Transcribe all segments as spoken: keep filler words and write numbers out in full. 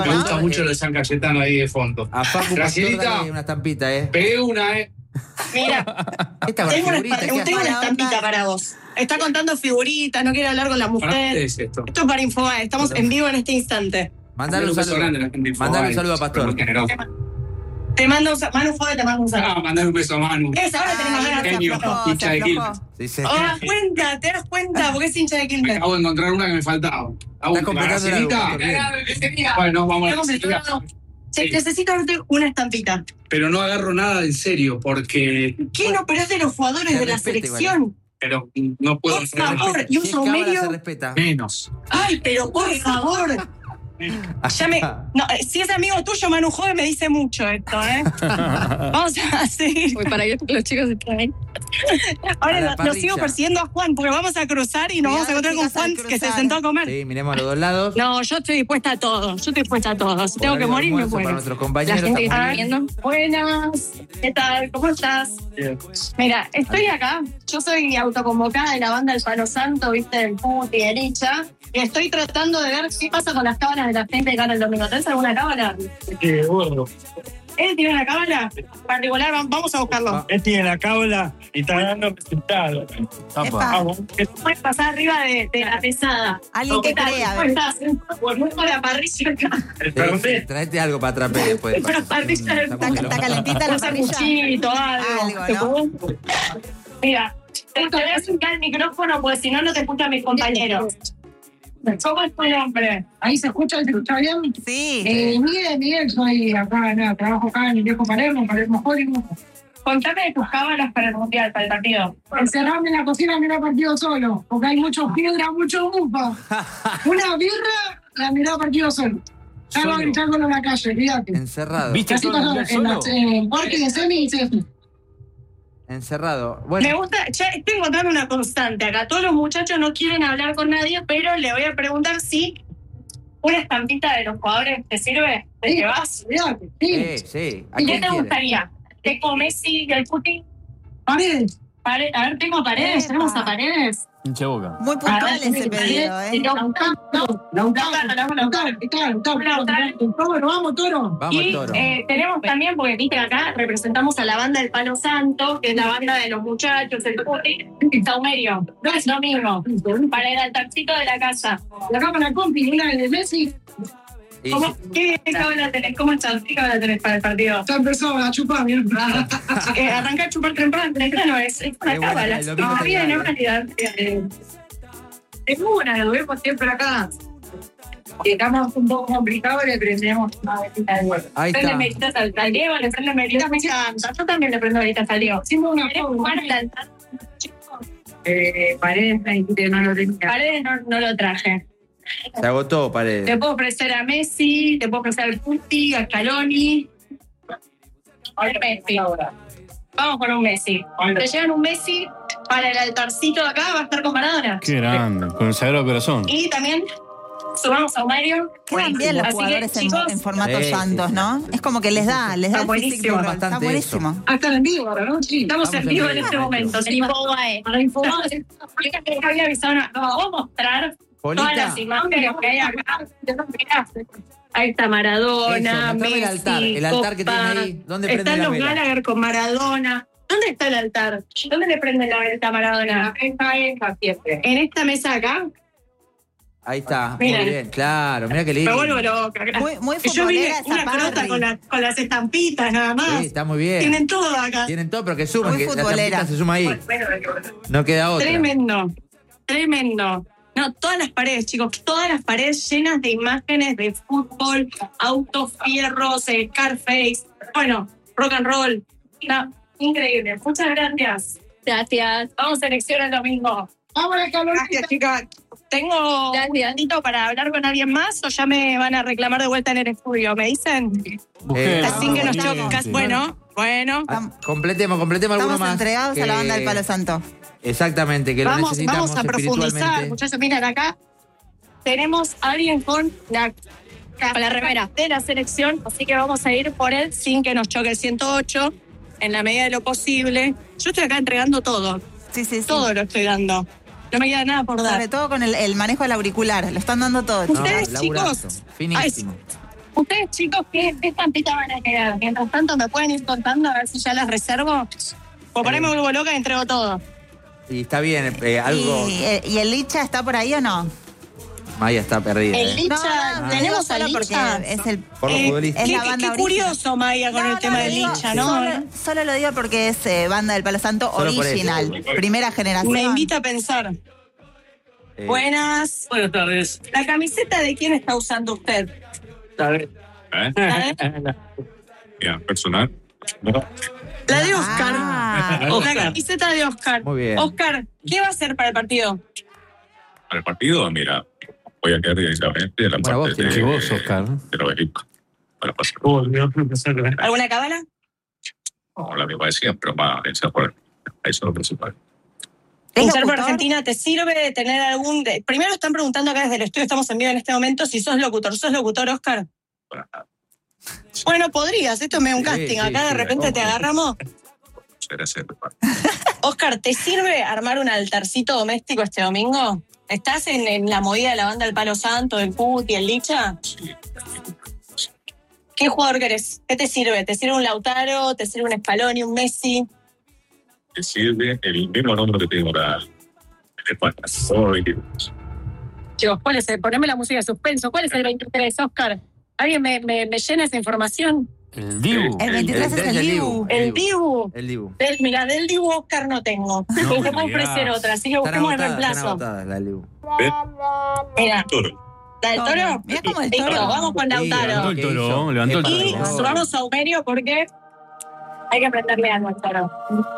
Me gusta ¿no? mucho lo de San Cayetano ahí de fondo. A Facu Gracielita, una estampita, ¿eh? pegué una, ¿eh? Mira, Esta con tengo una, figurita, tengo ¿qué una hace? estampita para vos. Está contando figuritas, no quiere hablar con la ¿Para mujer. qué es esto? Esto es para Infobae, estamos en vivo en este instante. Mandale un beso saludo. grande a la gente de Infobae. Mandale un saludo a Pastor. Muy generoso. Te mando un saludo. Manu Fode, te mando un saludo. Ah, mandar un beso a Manu. Esa, ahora tenemos Ay, ganas de genio. aflojar. se hincha de aflojó. Sí, sí. ¿Te das cuenta? ¿Te das cuenta? Porque es hincha de Me Quilmes. acabo de encontrar una que me faltaba. La última, completando la Gracielita. luz, Bueno, vamos a Estamos la esperando. Che, Sí. necesito darte una estampita. Pero no agarro nada en serio porque... ¿Qué no? Pero es de los jugadores Se de la respeta selección. Pero no puedo Por hacer favor, y un Si es cábala, saumerio. se respeta. menos. Ay, pero por favor. Ya me, no, eh, si es amigo tuyo, Manu Jode, me dice mucho esto, ¿eh? Vamos a seguir. Uy, para que los chicos estén ahí. Ahora A la lo, lo parrilla. sigo persiguiendo a Juan, porque vamos a cruzar y nos vamos a encontrar con chicas, al Juan, que se cruzar. sentó a comer. Sí, miremos a los dos lados. No, yo estoy dispuesta a todo. Yo estoy dispuesta a todo. Si tengo que Horario de morir, me almuerzo para muero. nuestros La compañeros. gente que estamos está bien. viendo. Buenas. ¿Qué tal? ¿Cómo estás? Mira, estoy acá. Yo soy autoconvocada de la banda El Palo Santo, viste, el Puti, el Icha. Y estoy tratando de ver qué pasa con las cábalas de la gente que gana el domingo. ¿Tenés alguna cábala? Qué gordo. ¿Él tiene una cábala particular? Va- Vamos a buscarlo. Él tiene la cábala y está dando resultados. Epa. Vamos. Puedes pasar arriba de, de la pesada. Alguien ¿Qué que tal? crea, a ¿Cómo ver. estás? Por la parrilla acá. El Sí, sí, fernet. traete algo para atrapar después. Una parrilla del- Está Está, está calentita la Un parrilla. sanguchito, algo. Algo, ¿no? Mira, te voy a acercar el micrófono porque si no, no te escuchan mis compañeros. ¿Cómo es tu nombre? Ahí se escucha, se escucha bien. Sí. Eh, Miguel, Miguel, soy acá, nada, trabajo acá en el viejo Palermo, Palermo Hollywood. Contame de tus cábalas para el mundial, para el partido. Encerrarme en la cocina a mirar partido solo, porque hay mucho piedra, mucho bufa. Una birra, la mirar partido solo. Ya Solo. no gritándolo en la calle, fíjate. Encerrado. ¿Viste Así todo el pasa mundial en la solo? en parque de semi y semi. Encerrado. Me Bueno, gusta, ya estoy encontrando una constante acá. Todos los muchachos no quieren hablar con nadie, pero le voy a preguntar si una estampita de los jugadores te sirve. ¿Te Sí, llevas? fíjate, sí. sí, sí. ¿A ¿Qué quién te quiere? gustaría? ¿Tengo Messi y el Putin? Paredes. Pare- a ver, tengo a Paredes. Epa. ¿Tenemos a Paredes? Hincha boca. Muy puntual Ah, ese pedido, ¿eh? Lautaro, Lautaro, Lautaro, Lautaro, Lautaro. Toro, vamos, Toro. Vamos, Y Toro. eh, tenemos también, porque viste acá, representamos a la banda del Palo Santo, que es la banda de los muchachos, el Putin, y Saumerio. No es lo mismo. Para el altarcito de la casa. La cámara compi, una de Messi. Y ¿Cómo, ¿Qué cábala tenés? ¿Cómo estás? ¿Qué cábala tenés para el partido? Ya empezó a chupar, mira. Eh, arrancar a chupar temprano, temprano es, es una Qué bueno, cábala. el domingo No, vida está en realidad. Eh, tengo una, lo vemos siempre acá. Estamos un poco complicados, le prendemos una velita de vuelta. Ahí Prende está. meritas al al Diego, le prende meritas, me encanta. Yo también le prendo meritas al Diego. Haciendo una ¿Querés foto. jugar al altar? Eh, Paredes, me dijiste que no lo tenía. Paredes no, no lo traje. Se agotó, Te Paredes. puedo ofrecer a Messi, te puedo ofrecer al Puti, a Scaloni. Al Messi. Vamos con un Messi. Te llevan un Messi para el altarcito de acá, va a estar con Maradona. Qué grande, con el Sagrado Corazón. Y también sumamos a Mario. Quedan bien los Así que, jugadores en, chicos, en formato Sí, sí, santos, sí. ¿no? Es como que les da, les da Está el físico. buenísimo. Está Bastante buenísimo. Ah, están en vivo ahora, ¿no? Sí. estamos Estamos en en vivo en vivo. este momento. En Infobae. Para informar, yo había avisado, no, vamos a mostrar todas Polita. las imágenes que hay acá. Ahí está Maradona, Eso, mostrame Messi, el altar, el altar que Copa. tiene ahí. ¿Dónde prende Están la los vela? Gallagher con Maradona. ¿Dónde está el altar? ¿Dónde le prenden la velita a Maradona? Esta es la siempre. En esta mesa acá. Ahí está. Mira. Muy bien. Claro, mira qué lindo. Me vuelvo loca. Muy, muy Yo vine futbolera esa una crota party. con, la- con las estampitas nada más. Sí, está muy bien. Tienen todo acá. Tienen todo, pero que suman, Muy que la futbolera. estampita se suma ahí. No queda otra. Tremendo, tremendo. No, todas las paredes, chicos, todas las paredes llenas de imágenes de fútbol, autos, fierros, eh, Scarface, bueno, rock and roll. No, increíble. Muchas gracias. Gracias. Vamos a elección el domingo. Vamos a la escaloneta. Gracias, chicas. ¿Tengo un minutito para hablar con alguien más o ya me van a reclamar de vuelta en el estudio? ¿Me dicen? Eh, Así que nos bueno. chocas. Bueno, bueno. Ah, completemos, completemos alguno Estamos más. entregados a la que- banda del Palo Santo. Exactamente, que lo Vamos, necesitamos vamos a profundizar, espiritualmente. muchachos. Miren acá. Tenemos a alguien con la, Con la remera. de la selección, así que vamos a ir por él sin que nos choque el ciento ocho, en la medida de lo posible. Yo estoy acá entregando todo, Sí, sí, sí. todo lo estoy dando. No me queda nada por dar. Sobre todo con el, el manejo del auricular. Lo están dando todo. No, Ustedes, laburazo. chicos. Finísimo. Ay, Ustedes, chicos, ¿qué, qué estampita van a quedar? Mientras tanto, ¿me pueden ir contando a ver si ya las reservo? O por ahí me vuelvo loca y entrego todo. Y está bien, eh, algo. ¿Y, eh, ¿Y el Licha está por ahí o no? Maya está perdida. El eh. Licha, No, no, tenemos digo al solo porque Licha. es el... Por los Eh, futbolistas. es qué, la qué- banda qué original. curioso, Maya, con No, el no, tema lo del digo- Licha, ¿no? Solo, solo lo digo porque es eh, banda del Palo Santo Solo por eso. original. Primera generación. Me invita a pensar. Eh, Buenas. Buenas tardes. ¿La camiseta de quién está usando usted? ¿Sabes? ¿Eh? Mira, personal. No. La de Oscar. Ah, La camiseta de Oscar. Muy bien. Oscar, ¿qué va a hacer para el partido? Para el partido, mira, voy a quedar directamente en la Bueno, vos parte tenés de, que vos, Oscar. de los equipos. Para pasar. Oh, me va a empezar a ver. ¿Alguna cábala? No, la misma de siempre, pero más esa por eso es lo principal. ¿Es Hinchar por locutor? Argentina, ¿te sirve de tener algún...? de- Primero están preguntando acá desde el estudio, estamos en vivo en este momento, si sos locutor. ¿Sos locutor, Oscar? Para nada. Bueno, podrías, esto es medio un Sí, casting. sí, Acá de sí, repente ¿cómo? te agarramos. Será ser Oscar, ¿te sirve armar un altarcito doméstico este domingo? ¿Estás en, en la movida de la banda del Palo Santo, del Cuti, el Licha? ¿Qué jugador querés? ¿Qué te sirve? ¿Te sirve un Lautaro? ¿Te sirve un Scaloni, un Messi? Te sirve el mismo nombre que tengo la de España. Soy Chicos, ¿cuál es el? Poneme la música de suspenso. ¿Cuál es el veintitrés, Oscar? ¿Alguien me, me, me llena esa información? El Dibu. El veintitrés El es el Dibu. Dibu. El Dibu. El Dibu. Del, mira, del Dibu Oscar no tengo. No y te me puedo ofrecer digas. otra, así que Están busquemos el agotadas, están reemplazo. agotadas, la del Dibu. Mira, Toro. ¿la del Toro. Toro? Mirá cómo el Listo, Toro. vamos con Sí, Lautaro. Levantó el ¿qué toro, hizo? levantó el ¿Qué Y toro. pasó? subamos a Humerio porque hay que aprenderle algo al Toro.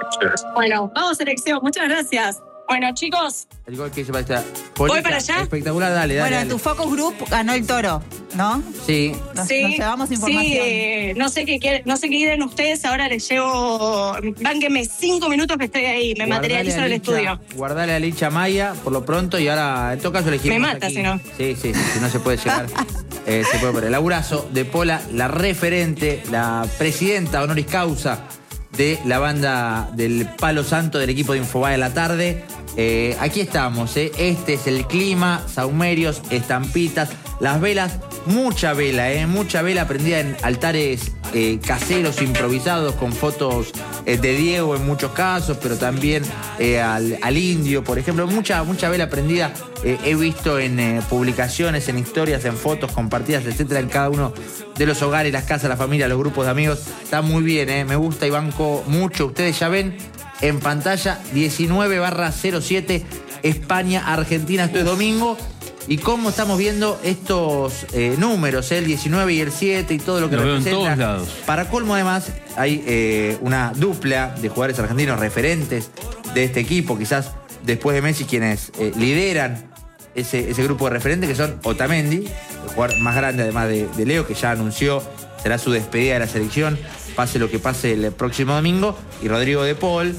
Bueno, vamos selección, muchas gracias. Bueno, chicos, El gol que hizo para esta. ¿Voy Polita, para allá? Espectacular, dale, dale. Bueno, dale. tu focus group ganó el Toro, ¿no? Sí. Nos, sí, nos llevamos información. sí, eh, no sé qué quieren- no sé qué quieren ustedes, ahora les llevo, bánquenme cinco minutos que estoy ahí, me Guardale materializo a en el Licha- estudio. Guardale a Licha Maya por lo pronto y ahora en todo caso elegimos. Me mata, aquí. si no. Sí, sí, sí, si no se puede llegar. eh, se puede poner. El laburazo de Pola, la referente, la presidenta honoris causa de la banda del Palo Santo del equipo de Infobae en la tarde. Eh, aquí estamos, eh. Este es el clima, saumerios, estampitas, las velas, mucha vela, eh, mucha vela prendida en altares eh, caseros, improvisados, con fotos eh, de Diego en muchos casos, pero también eh, al, al indio, por ejemplo, mucha, mucha vela prendida. Eh, he visto en eh, publicaciones, en historias, en fotos compartidas, etcétera, en cada uno de los hogares, las casas, la familia, los grupos de amigos. Está muy bien, eh, me gusta y banco mucho. Ustedes ya ven en pantalla diecinueve barra cero siete España-Argentina, esto es domingo. Y cómo estamos viendo estos eh, números, eh, el diecinueve y el siete y todo lo que Lo veo en representa. todos lados. Para colmo, además, hay eh, una dupla de jugadores argentinos referentes de este equipo, quizás después de Messi, quienes eh, lideran ese, ese grupo de referentes, que son Otamendi, el jugador más grande además de, de Leo, que ya anunció será su despedida de la selección, pase lo que pase el próximo domingo, y Rodrigo de Paul,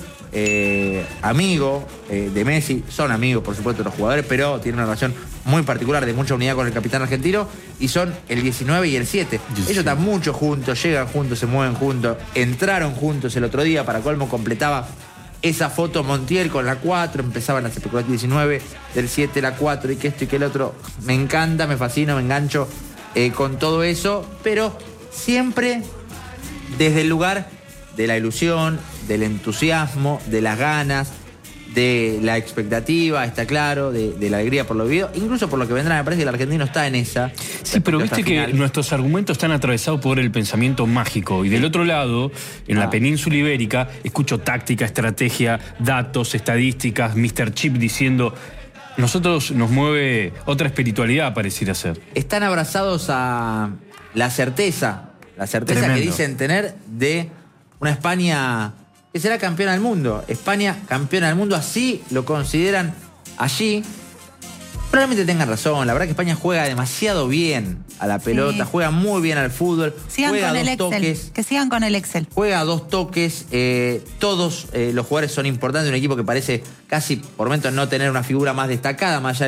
eh, amigo eh, de Messi, son amigos por supuesto los jugadores, pero tienen una relación muy particular, de mucha unidad con el capitán argentino, y son el diecinueve y el siete. diecisiete. Ellos están mucho juntos, llegan juntos, se mueven juntos, entraron juntos el otro día, para colmo completaba esa foto Montiel con la cuatro, empezaban las especulaciones diecinueve, del siete la cuatro, y que esto y que el otro. Me encanta, me fascina, me engancho eh, con todo eso, pero siempre desde el lugar de la ilusión, del entusiasmo, de las ganas, de la expectativa, está claro, de, de la alegría por lo vivido, incluso por lo que vendrá. Me parece que el argentino está en esa. Sí, pero viste que final. nuestros argumentos están atravesados por el pensamiento mágico. Y del otro lado, en Ah. la península ibérica, escucho táctica, estrategia, datos, estadísticas, mister Chip diciendo, nosotros nos mueve otra espiritualidad, pareciera ser. Están abrazados a la certeza, la certeza Tremendo. que dicen tener de una España que será campeona del mundo. España campeona del mundo, así lo consideran allí. Probablemente tengan razón, la verdad que España juega demasiado bien a la pelota, Sí. juega muy bien al fútbol, Sigan juega con a el dos Excel. toques. Que sigan con el Excel. Juega a dos toques, eh, todos eh, los jugadores son importantes, un equipo que parece casi por momentos no tener una figura más destacada, más allá del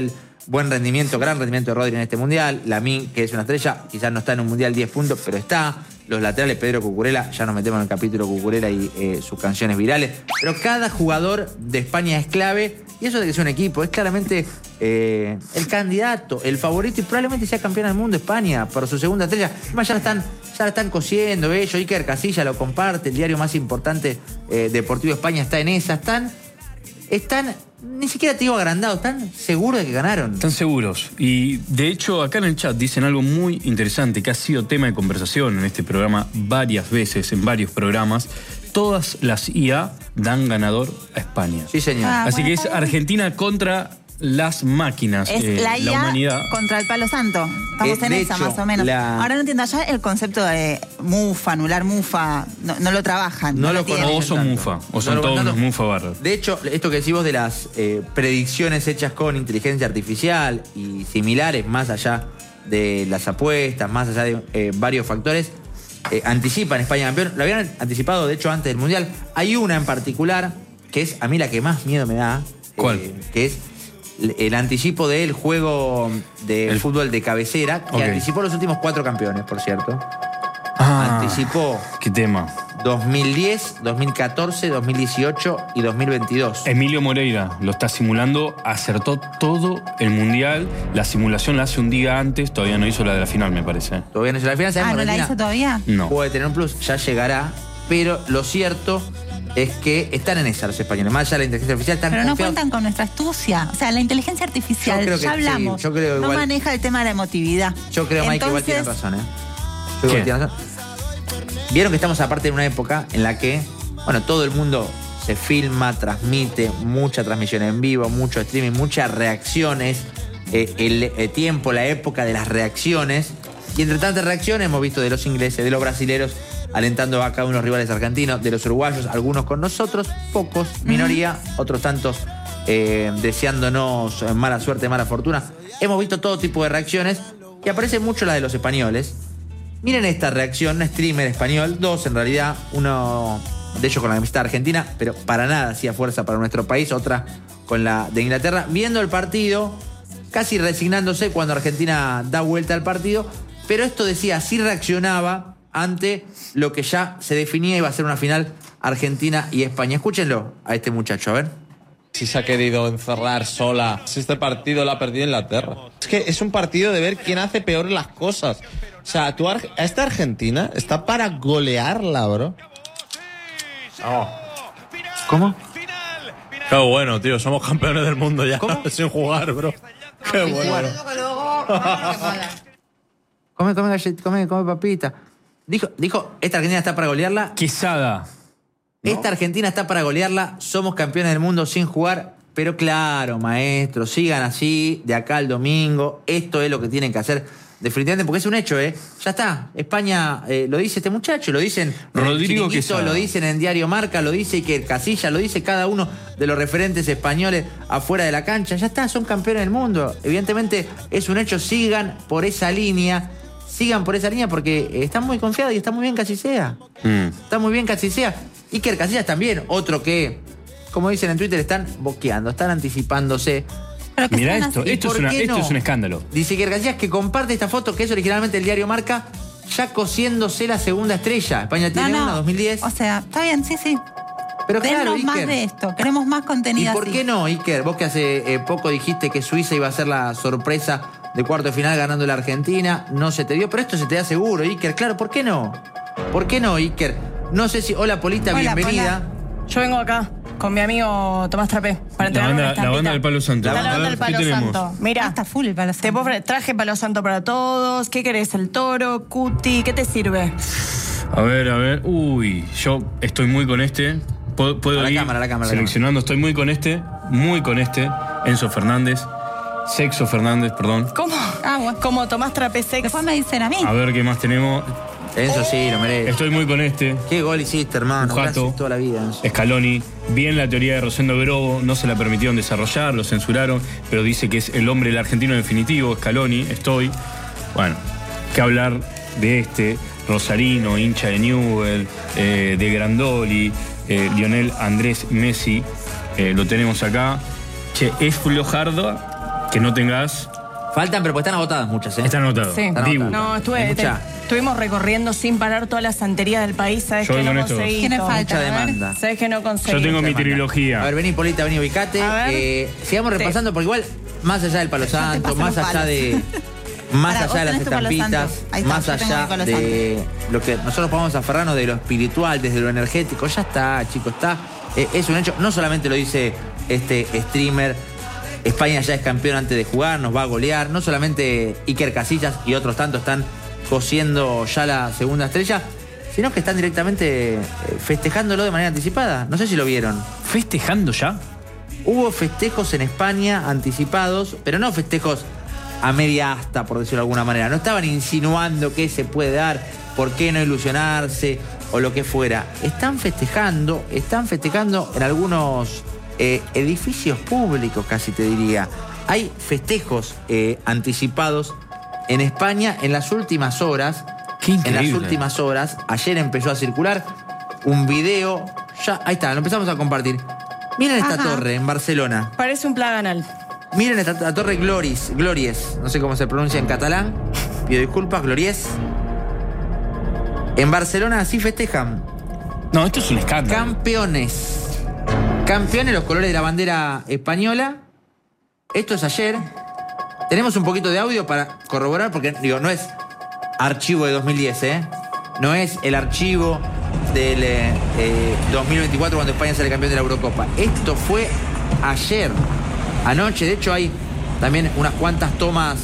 buen rendimiento, gran rendimiento de Rodri en este Mundial. Lamine, que es una estrella, quizás no está en un Mundial diez puntos, pero está. Los laterales, Pedro Cucurella, ya nos metemos en el capítulo Cucurella y eh, sus canciones virales. Pero cada jugador de España es clave. Y eso de que sea un equipo, es claramente eh, el candidato, el favorito y probablemente sea campeón del mundo España por su segunda estrella. Además ya la están, ya la están cosiendo ellos. Iker Casillas lo comparte, el diario más importante eh, deportivo de España está en esa. Están, están, ni siquiera te digo agrandados, están seguros de que ganaron. Están seguros. Y de hecho acá en el chat dicen algo muy interesante que ha sido tema de conversación en este programa varias veces, en varios programas. Todas las I A dan ganador a España. Sí, señor. Ah, Así bueno, que es está bien. Argentina contra las máquinas, Es eh, la I A humanidad. contra el palo santo. Estamos Eh, en de esa, hecho, más o menos. la- Ahora no entiendo, allá el concepto de mufa, anular mufa, no, no lo trabajan. No lo tienen. O conocen son tanto. mufa, o No son lo- todos no lo- unos mufa bárbaros. De hecho, esto que decís vos de las eh, predicciones hechas con inteligencia artificial y similares, más allá de las apuestas, más allá de eh, varios factores, eh, anticipan España campeón. Lo habían anticipado, de hecho, antes del Mundial. Hay una en particular que es a mí la que más miedo me da. ¿Cuál? eh, que es el anticipo del juego de El- fútbol de cabecera, que Ok. anticipó los últimos cuatro campeones, por cierto. Ah, Anticipó qué tema. dos mil diez, dos mil catorce, dos mil dieciocho y dos mil veintidós. Emilio Moreira lo está simulando, acertó todo el mundial. La simulación la hace un día antes, todavía no hizo la de la final, me parece. Todavía no hizo la final, Ah, sabemos ¿no que la Argentina hizo todavía? No. puede tener un plus, ya llegará, pero lo cierto es que están en esa los españoles. Más allá de la inteligencia artificial, están Pero no confiados. cuentan con nuestra astucia. O sea, la inteligencia artificial, Yo creo que ya sí, hablamos, yo creo no igual- maneja el tema de la emotividad. Yo creo, Mike, que igual tienen Entonces, razón, ¿eh? Yo igual ¿Qué? tienen razón. Vieron que estamos aparte de una época en la que, bueno, todo el mundo se filma, transmite, mucha transmisión en vivo, mucho streaming, muchas reacciones, eh, el eh, tiempo, la época de las reacciones. Y entre tantas reacciones hemos visto de los ingleses, de los brasileros, alentando a cada uno de los rivales argentinos, de los uruguayos, algunos con nosotros, pocos, minoría, otros tantos eh, deseándonos mala suerte, mala fortuna. Hemos visto todo tipo de reacciones y aparece mucho la de los españoles. Miren esta reacción, un streamer español, dos en realidad, uno de ellos con la camiseta argentina, pero para nada hacía fuerza para nuestro país, otra con la de Inglaterra, viendo el partido, casi resignándose cuando Argentina da vuelta al partido, pero esto decía, sí reaccionaba ante lo que ya se definía iba a ser una final Argentina y España. Escúchenlo a este muchacho, a ver. Si se ha querido encerrar sola, si este partido lo ha perdido Inglaterra. Es que es un partido de ver quién hace peor las cosas. O sea, tú, Ar- esta Argentina está para golearla, bro. ¿Cómo? Qué bueno, tío, somos campeones del mundo ya, sin jugar, bro. Qué bueno. Come, come, gallet- come, come papita. Dijo, dijo, esta Argentina está para golearla. Quesada. Esta Argentina está para golearla, somos campeones del mundo sin jugar, pero claro, maestro, sigan así, de acá al domingo, esto es lo que tienen que hacer definitivamente, porque es un hecho, ¿eh? Ya está, España, eh, lo dice este muchacho, lo dicen en el Rodrigo Chiringuito, Quesada. lo dicen en Diario Marca, lo dice Iker Casillas, lo dice cada uno de los referentes españoles afuera de la cancha, ya está, son campeones del mundo, evidentemente es un hecho, sigan por esa línea, sigan por esa línea porque eh, están muy confiados y está muy bien que así sea. Mm. Está muy bien que así sea. Iker Casillas también, otro que, como dicen en Twitter, están boqueando, están anticipándose. pero que Mirá sean esto, así. esto, es, por una- qué esto no? es un escándalo. Dice Iker Casillas que comparte esta foto, que es originalmente el diario Marca, ya cosiéndose la segunda estrella. España No, tiene no. una, dos mil diez. O sea, está bien, sí, sí. Pero Queremos claro, más Iker. de esto, queremos más ¿Y contenido por así. qué no, Iker? Vos que hace eh, poco dijiste que Suiza iba a ser la sorpresa de cuarto de final ganando la Argentina, no se te dio, pero esto se te da seguro, Iker. Claro, ¿por qué no? ¿Por qué no, Iker? No sé si... Hola, Polita, Hola, bienvenida. Yo vengo acá con mi amigo Tomás Trapé para La entregar una banda, la estampita. banda del Palo Santo. La A banda ver, del ¿qué Palo tenemos? Santo. Mira, Ah, está full el palo te santo. puedo- traje Palo Santo para todos. ¿Qué querés? ¿El toro? ¿Cuti? ¿Qué te sirve? A ver, a ver. Uy, yo estoy muy con este. Puedo, puedo A la ir cámara, a la cámara, a la seleccionando. Estoy muy con este. Muy con este. Enzo Fernández. Sexo Fernández, perdón. ¿Cómo? Ah, bueno. Como Tomás Trapé sex. Después me dicen a mí. A ver qué más tenemos. Enzo sí, lo merece. Estoy muy con este. Qué gol hiciste, hermano. Un jato. Gracias toda la vida, Enzo. Scaloni, bien la teoría de Rosendo Grobo, no se la permitieron desarrollar, lo censuraron, pero dice que es el hombre del argentino definitivo, Scaloni, estoy. Bueno, qué hablar de este, Rosarino, hincha de Newell, eh, de Grandoli, eh, Lionel Andrés Messi, eh, lo tenemos acá. Che, es flojardo que no tengas. Faltan, pero pues están agotadas muchas, ¿eh? Están anotados. Sí. Están Dibu. agotadas. No, estuve, Hay te- mucha, estuvimos recorriendo sin parar toda la santería del país. ¿Sabes Yo que voy no con esto. conseguí? ¿Quiénes todo? faltan? mucha A ver. demanda. ¿Sabes que no conseguí? Yo tengo mi Demanda. trilogía. A ver, vení, Polita, vení, ubicate. A ver. Eh, sigamos Sí. repasando, porque igual, más allá del palo te santo, paso más los allá palos. de. Más Pará, allá vos de las tenés tu palo estampitas, santo. Ahí está, más yo tengo allá mi palo de lo que nosotros podemos aferrarnos de lo espiritual, desde lo energético, ya está, chicos, está. Eh, es un hecho, no solamente lo dice este streamer, España ya es campeón antes de jugar, nos va a golear, no solamente Iker Casillas y otros tantos están cosiendo ya la segunda estrella, sino que están directamente eh, festejándolo de manera anticipada. No sé si lo vieron. ¿Festejando ya? Hubo festejos en España anticipados, pero no festejos a media asta, por decirlo de alguna manera. No estaban insinuando qué se puede dar, por qué no ilusionarse o lo que fuera. Están festejando, están festejando en algunos eh, edificios públicos, casi te diría. Hay festejos eh, anticipados en España en las últimas horas. Qué En las increíble. últimas horas, ayer empezó a circular un video. Ya, ahí está, lo empezamos a compartir. Miren esta Ajá. torre en Barcelona. Parece un plaganal. Miren esta la torre Gloris, Glories, no sé cómo se pronuncia en catalán. Pido disculpas, Glories. En Barcelona así festejan. No, esto es un escándalo. Campeones. Campeones, los colores de la bandera española. Esto es ayer. Tenemos un poquito de audio para corroborar, porque digo, no es archivo de dos mil diez, ¿eh? No es el archivo del eh, eh, dos mil veinticuatro cuando España sale campeón de la Eurocopa. Esto fue ayer, anoche. De hecho, hay también unas cuantas tomas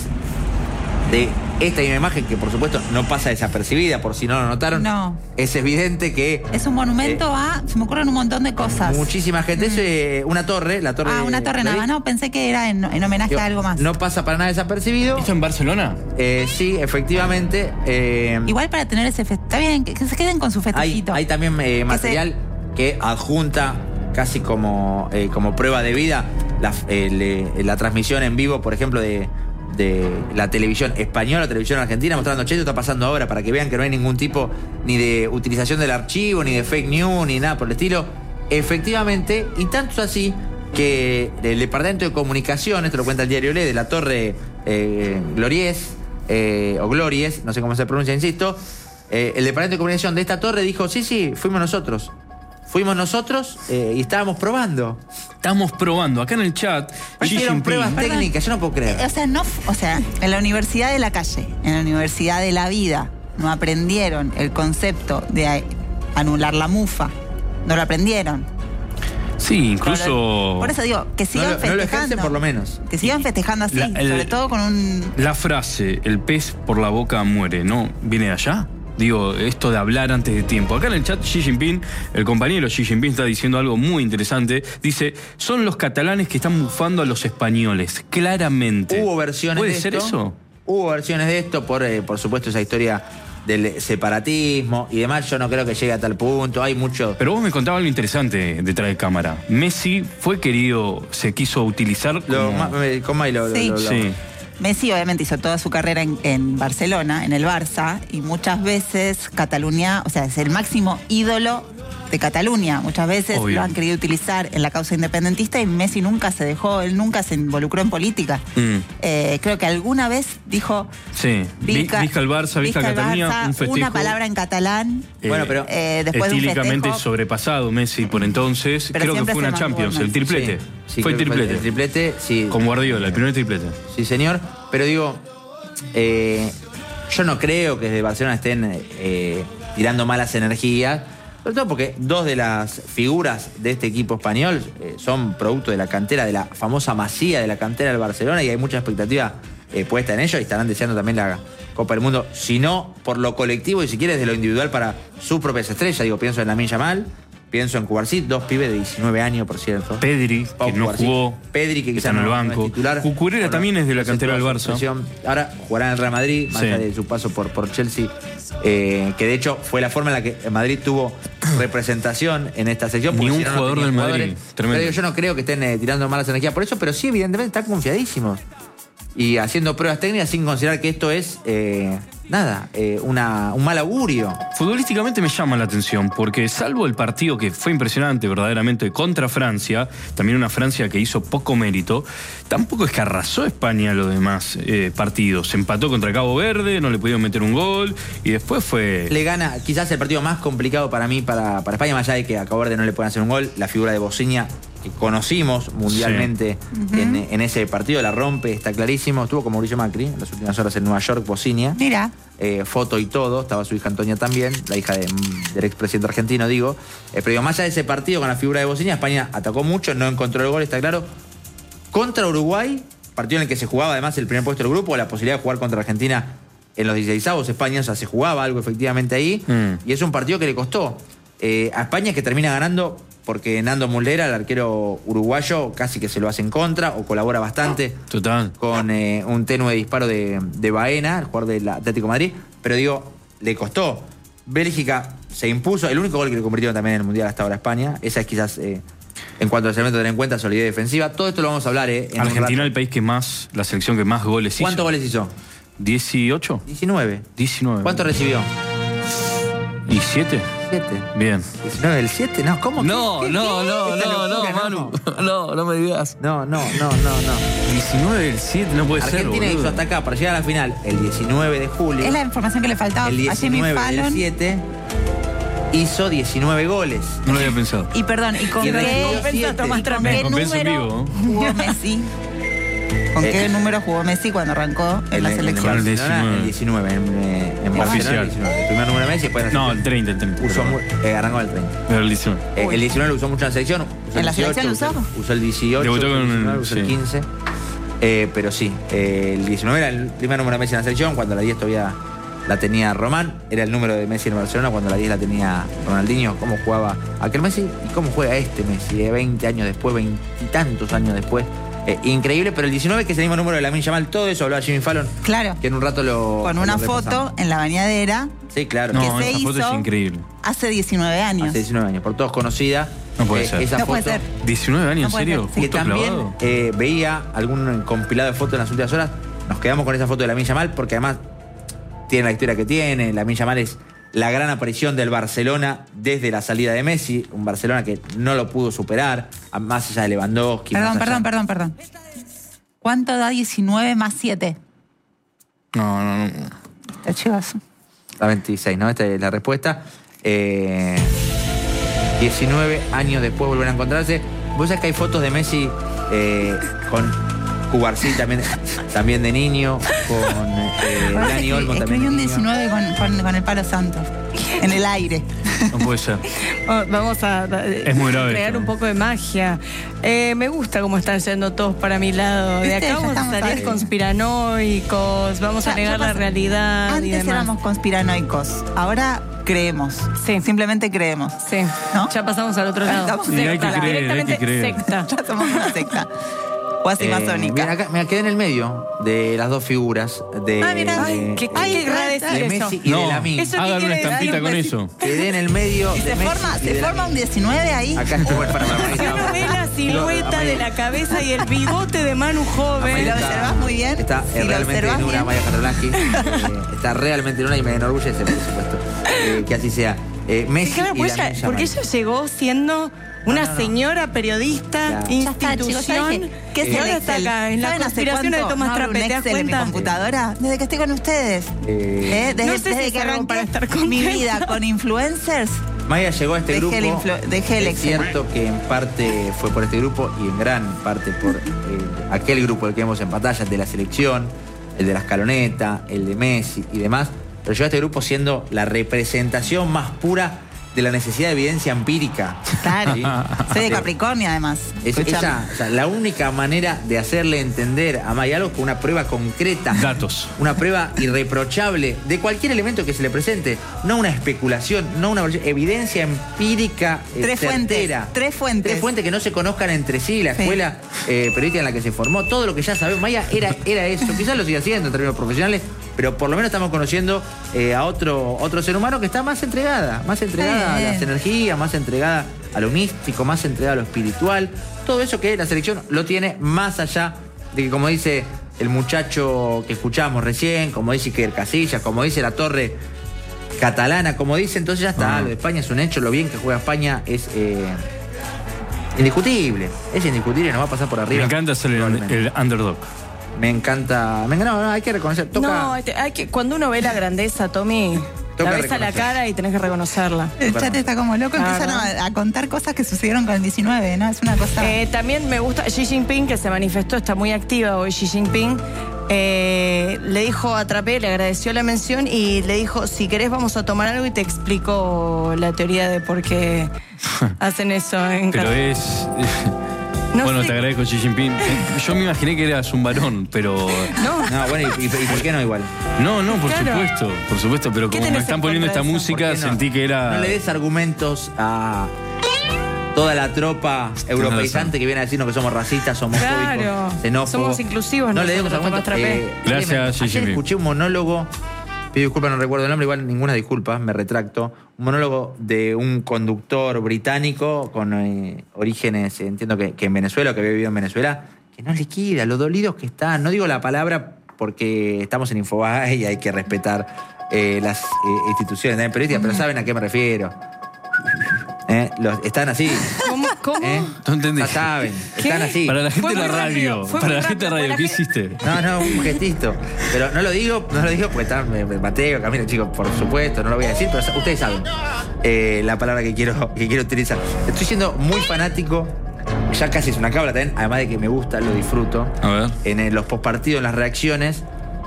de esta misma imagen que, por supuesto, no pasa desapercibida, por si no lo notaron. No. Es evidente que Es un monumento a. Se me ocurren un montón de cosas. muchísima gente. Es eh, una torre, la torre. Ah, una torre nada más. No, pensé que era en, en homenaje a algo más. No pasa para nada desapercibido. ¿Esto en Barcelona? Eh, sí, efectivamente. eh, Igual para tener ese festejo. Está bien, que, que se queden con su hay, festejito. hay también eh, material que adjunta casi como, eh, como prueba de vida la, el, eh, la transmisión en vivo, por ejemplo, de, de la televisión española, televisión argentina, mostrando, che, esto está pasando ahora, para que vean que no hay ningún tipo ni de utilización del archivo, ni de fake news, ni nada por el estilo. Efectivamente, y tanto es así que el departamento de comunicación, esto lo cuenta el diario Le, de la torre eh, Glories, eh, o Glories, no sé cómo se pronuncia, insisto, eh, el departamento de comunicación de esta torre dijo, sí, sí, fuimos nosotros. Fuimos nosotros eh, y estábamos probando. Estamos probando. Acá en el chat, Xi Hicieron Jinping. pruebas técnicas, yo no puedo creer. O sea, no, o sea, en la universidad de la calle, en la universidad de la vida, no aprendieron el concepto de a- anular la mufa. No lo aprendieron. Sí, incluso. Por eso digo, que No sigan lo, no lo festejando. ejercen por lo menos. Que sigan festejando así, La- el- sobre todo con un. La frase, el pez por la boca muere, ¿no? ¿Viene de allá? Digo, esto de hablar antes de tiempo. Acá en el chat Xi Jinping, el compañero Xi Jinping está diciendo algo muy interesante. Dice, son los catalanes que están bufando a los españoles, claramente. Hubo versiones ¿Puede de ser esto. eso? Hubo versiones de esto, por, eh, por supuesto, esa historia del separatismo y demás. Yo no creo que llegue a tal punto. Hay mucho. Pero vos me contabas algo interesante detrás de cámara. Messi fue querido, se quiso utilizar como... Lo, ma- eh, ¿cómo hay lo- lo- Sí. lo- lo- Sí. Messi obviamente hizo toda su carrera en, en Barcelona, en el Barça, y muchas veces Cataluña, o sea, es el máximo ídolo de Cataluña. Muchas veces Obvio. lo han querido utilizar en la causa independentista y Messi nunca se dejó, él nunca se involucró en política. Mm. Eh, creo que alguna vez dijo Sí. Vi- Visca, Visca el Barça, Visca el Cataluña, Barça, un festejo. una palabra en catalán. Eh, Bueno, pero- Eh, después de un estílicamente festejo. sobrepasado Messi por entonces. Pero Creo que siempre fue se una mantuvo Champions, el Messi. triplete. Sí, sí, fue el creo que triplete. El triplete, sí. Con Guardiola, el primer triplete. Sí, señor. Pero digo, eh, yo no creo que desde Barcelona estén eh, tirando malas energías. Sobre todo porque dos de las figuras de este equipo español eh, son producto de la cantera, de la famosa Masía de la cantera del Barcelona, y hay mucha expectativa eh, puesta en ellos y estarán deseando también la Copa del Mundo, si no por lo colectivo y si quieres de lo individual para sus propias estrellas. Digo, pienso en Lamine Yamal, pienso en Cubarsí, dos pibes de diecinueve años, por cierto. Pedri, Pau que no Cubarsí. jugó. Pedri, que está quizás en el no, no banco. es titular. Cucurella Bueno, también es de la esa cantera del toda Barça. su situación. Ahora jugará en el Real Madrid, más Sí. allá de su paso por, por Chelsea, eh, que de hecho fue la forma en la que Madrid tuvo representación en esta sección. Ni porque un si no, no jugador tenía del Madrid. jugadores. Tremendo. Pero digo, yo no creo que estén eh, tirando malas energías por eso, pero sí, evidentemente, están confiadísimos. Y haciendo pruebas técnicas sin considerar que esto es eh, nada, eh, una, un mal augurio. Futbolísticamente me llama la atención, porque salvo el partido que fue impresionante verdaderamente contra Francia, también una Francia que hizo poco mérito, tampoco es que arrasó España los demás eh, partidos. Se empató contra Cabo Verde, no le pudieron meter un gol, y después fue... Le gana, quizás el partido más complicado para mí, para, para España, más allá de que a Cabo Verde no le puedan hacer un gol, la figura de Bociña, que conocimos mundialmente sí. en, en ese partido, la rompe, está clarísimo. Estuvo con Mauricio Macri en las últimas horas en Nueva York, Bociña. Mira. Eh, foto y todo, estaba su hija Antonia también, la hija de, del expresidente argentino, digo. Eh, pero digo, más allá de ese partido con la figura de Bociña, España atacó mucho, no encontró el gol, está claro. Contra Uruguay, partido en el que se jugaba además el primer puesto del grupo, la posibilidad de jugar contra Argentina en los dieciseisavos, España, o sea, se jugaba algo efectivamente ahí. Mm. Y es un partido que le costó eh, a España, que termina ganando porque Nando Muslera, el arquero uruguayo, casi que se lo hace en contra o colabora bastante. Total. Con eh, un tenue disparo de, de Baena, el jugador del Atlético de Madrid. Pero digo, le costó. Bélgica se impuso. El único gol que le convirtieron también en el Mundial hasta ahora España. Esa es quizás, eh, en cuanto al elemento de tener en cuenta, solidez defensiva. Todo esto lo vamos a hablar. Eh, en Argentina, el país que más, la selección que más goles hizo. ¿Cuántos goles hizo? ¿dieciocho? diecinueve. diecinueve. ¿Cuánto recibió? ¿Y siete? siete. Bien. ¿diecinueve del siete? No, ¿cómo? No, ¿Qué, no, qué, no, qué? no, no, Manu. No, no me digas. No, no, no, no, no. diecinueve del siete, no puede ser. Argentina hizo hasta acá para llegar a la final el diecinueve de julio. Es la información que le faltaba el a Jimmy diecinueve Fallon. del siete hizo diecinueve goles. No lo había pensado. Y perdón, ¿y con Y qué, recibió ¿con siete. qué Compensa en número vivo. jugó Messi? ¿Con Eh, qué número jugó Messi cuando arrancó en la En- en selección? Barcelona, diecinueve. el diecinueve. En, eh, en Barcelona, Oficial. el diecinueve. El primer número de Messi, después en la No, el selección. treinta, el treinta. Usó perdón. mu- eh, arrancó el treinta. Pero el diecinueve. Eh, el diecinueve lo usó mucho en la selección. Usó ¿En la el dieciocho, selección lo usó? Usó, usó el dieciocho, Debutó usó el con- diecinueve, usó el sí. quince. Eh, pero sí, eh, el diecinueve era el primer número de Messi en la selección. Cuando la diez todavía la tenía Román. Era el número de Messi en Barcelona cuando la diez la tenía Ronaldinho. ¿Cómo jugaba aquel Messi y cómo juega este Messi? De veinte años después, veintitantos años después. Eh, increíble, pero el diecinueve, que es el mismo número de Lamine Yamal, todo eso hablaba Jimmy Fallon. Claro. Que en un rato lo. Con una lo foto repasamos. en la bañadera Sí, claro. No, que se esa foto hizo es increíble. hace diecinueve años. Hace diecinueve años, por todos conocida. No puede Eh, ser. Esa No foto, puede ser. diecinueve años, No ¿en puede serio? ser, Que Justo también clavado. eh, veía algún compilado de fotos en las últimas horas. Nos quedamos con esa foto de Lamine Yamal porque además tiene la historia que tiene. Lamine Yamal es la gran aparición del Barcelona desde la salida de Messi. Un Barcelona que no lo pudo superar, a- más allá de Lewandowski. Perdón, más allá- perdón, perdón, perdón. ¿Cuánto da diecinueve más siete? No, no, no. Te chivas. La veintiséis, ¿no? Esta es la respuesta. Eh, diecinueve años después vuelven a encontrarse. Vos sabés que hay fotos de Messi eh, con Cubarsí también, también de niño, con eh, Dani Olmo también. Escribí de un niño. diecinueve con, con, con el palo santo. En el aire. No puede ser. Oh, vamos a Es muy grave crear esto. un poco de magia. Eh, me gusta cómo están yendo todos para mi lado. De ¿Viste? acá Ya vamos a estamos salir ahí. conspiranoicos, vamos Ya- a negar ya la pasó. realidad y Antes demás. éramos conspiranoicos. Ahora creemos. Sí. Simplemente creemos. Sí, ¿No? ya pasamos al otro lado. Estamos Y hay que Secta, creer, hay que directamente creer. secta. Ya somos una secta. Cuasi Eh, masónica. bien, acá me quedé en el medio de las dos figuras de, Ah, mira. de- Ay, ¿qué, de- qué querrá de decir eso? Messi y No, de Lamine. Eso- ¿qué hagan una quiere estampita decir? con eso. Quedé en el medio Y de se Messi forma, y se de forma un Lamine. diecinueve ahí. Acá estoy para, para, para, Si uno ve la silueta de la cabeza y el bigote de Manu Si joven. lo observas muy bien. Está si eh, lo realmente observas en una, bien. Maya Catrolaki. Eh, está realmente en una y me enorgullece, por supuesto, eh, que así sea. Eh, Messi Claro, y pues Lamine ella- Yamal. porque ella llegó siendo una No, no, no. señora periodista, Claro. Ya está, chicos, institución. ¿saben qué, qué es y el ahora está Excel? acá, en la ¿Saben hace conspiración de cuánto Tomás no abro un Trape, ¿te das Excel en mi cuenta? computadora? Desde que estoy con ustedes. Eh, ¿Eh? Desde, no sé si desde es que algo arranqué para estar mi contenta. vida con influencers. Maya llegó a este Dejé el grupo. influ- dejé el es Excel. cierto que en parte fue por este grupo y en gran parte por eh, aquel grupo del que vemos en pantalla, el de la selección, el de la escaloneta, el de Messi y demás. Pero llegó a este grupo siendo la representación más pura de la necesidad de evidencia empírica. Claro. ¿Sí? Soy de Eh, Capricornio, además. Es Escuchame. esa, o sea, la única manera de hacerle entender a Maya algo con una prueba concreta. Datos. Una prueba irreprochable de cualquier elemento que se le presente. No una especulación, no una evidencia empírica eh, Tres fuentes. certera. Tres fuentes. Tres fuentes que no se conozcan entre sí, la Sí. escuela eh, periodística en la que se formó, todo lo que ya sabemos. Maya era, era eso. Quizás lo siga haciendo en términos profesionales, pero por lo menos estamos conociendo eh, a otro, otro ser humano que está más entregada, más entregada a Bien. las energías, más entregada a lo místico, más entregada a lo espiritual. Todo eso que la selección lo tiene más allá de que, como dice el muchacho que escuchamos recién, como dice Iker Casillas, como dice la torre catalana, como dice, entonces ya está, Ah. lo de España es un hecho, lo bien que juega España es eh, indiscutible, es indiscutible, nos va a pasar por arriba. Me encanta ser el, Probablemente. el underdog. Me encanta, me encanta, no, no, hay que reconocer, toca... No, hay que- hay que, cuando uno ve la grandeza, Tommy, Toca la ves a la reconocer. cara y tenés que reconocerla. El chat está como loco, Claro. empiezan a, a contar cosas que sucedieron con el diecinueve, ¿no? Es una cosa... Eh, también me gusta Xi Jinping, que se manifestó, está muy activa hoy Xi Jinping. Eh, le dijo a Trapé, le agradeció la mención y le dijo, si querés vamos a tomar algo y te explico la teoría de por qué hacen eso en Pero Qatar. es. No bueno, sé. te agradezco, Xi Jinping. Yo me imaginé que eras un varón, pero. No, No, bueno, ¿y, y- y por qué no igual? No, no, por Claro. supuesto, por supuesto, pero ¿Qué como me tenés están en poniendo contra esta de eso? música, ¿Por qué no? sentí que era. No le des argumentos a toda la tropa europeizante que viene a decirnos que somos racistas, homofóbicos, Claro. xenófobos. Somos inclusivos No le demos nosotros, argumentos. Tomás Trapé. Eh, Gracias, ayer- Xi ayer Jinping. escuché un monólogo, pido disculpas, no recuerdo el nombre, igual ninguna disculpa, me retracto. Un monólogo de un conductor británico con eh, orígenes, eh, entiendo que, que en Venezuela, que había vivido en Venezuela, que no liquida, lo dolidos que están. No digo la palabra porque estamos en Infobae y hay que respetar eh, las eh, instituciones también periodísticas, pero saben a qué me refiero. Eh, los- están así. ¿Cómo? ¿Cómo? ¿eh? No entendí. Ya saben, ¿Qué? están así. Para la gente Fue de la muy rápido, radio. fue Para muy la gente de rápido, radio, ¿qué para la hiciste? No, no, un gestito. Pero no lo digo, no lo digo porque está me- me- Mateo, Camilo, chicos, por supuesto, no lo voy a decir, pero sa- ustedes saben eh, la palabra que quiero, que quiero utilizar. Estoy siendo muy fanático, ya casi es una cábala también, además de que me gusta, lo disfruto. A ver. En eh, los postpartidos, en las reacciones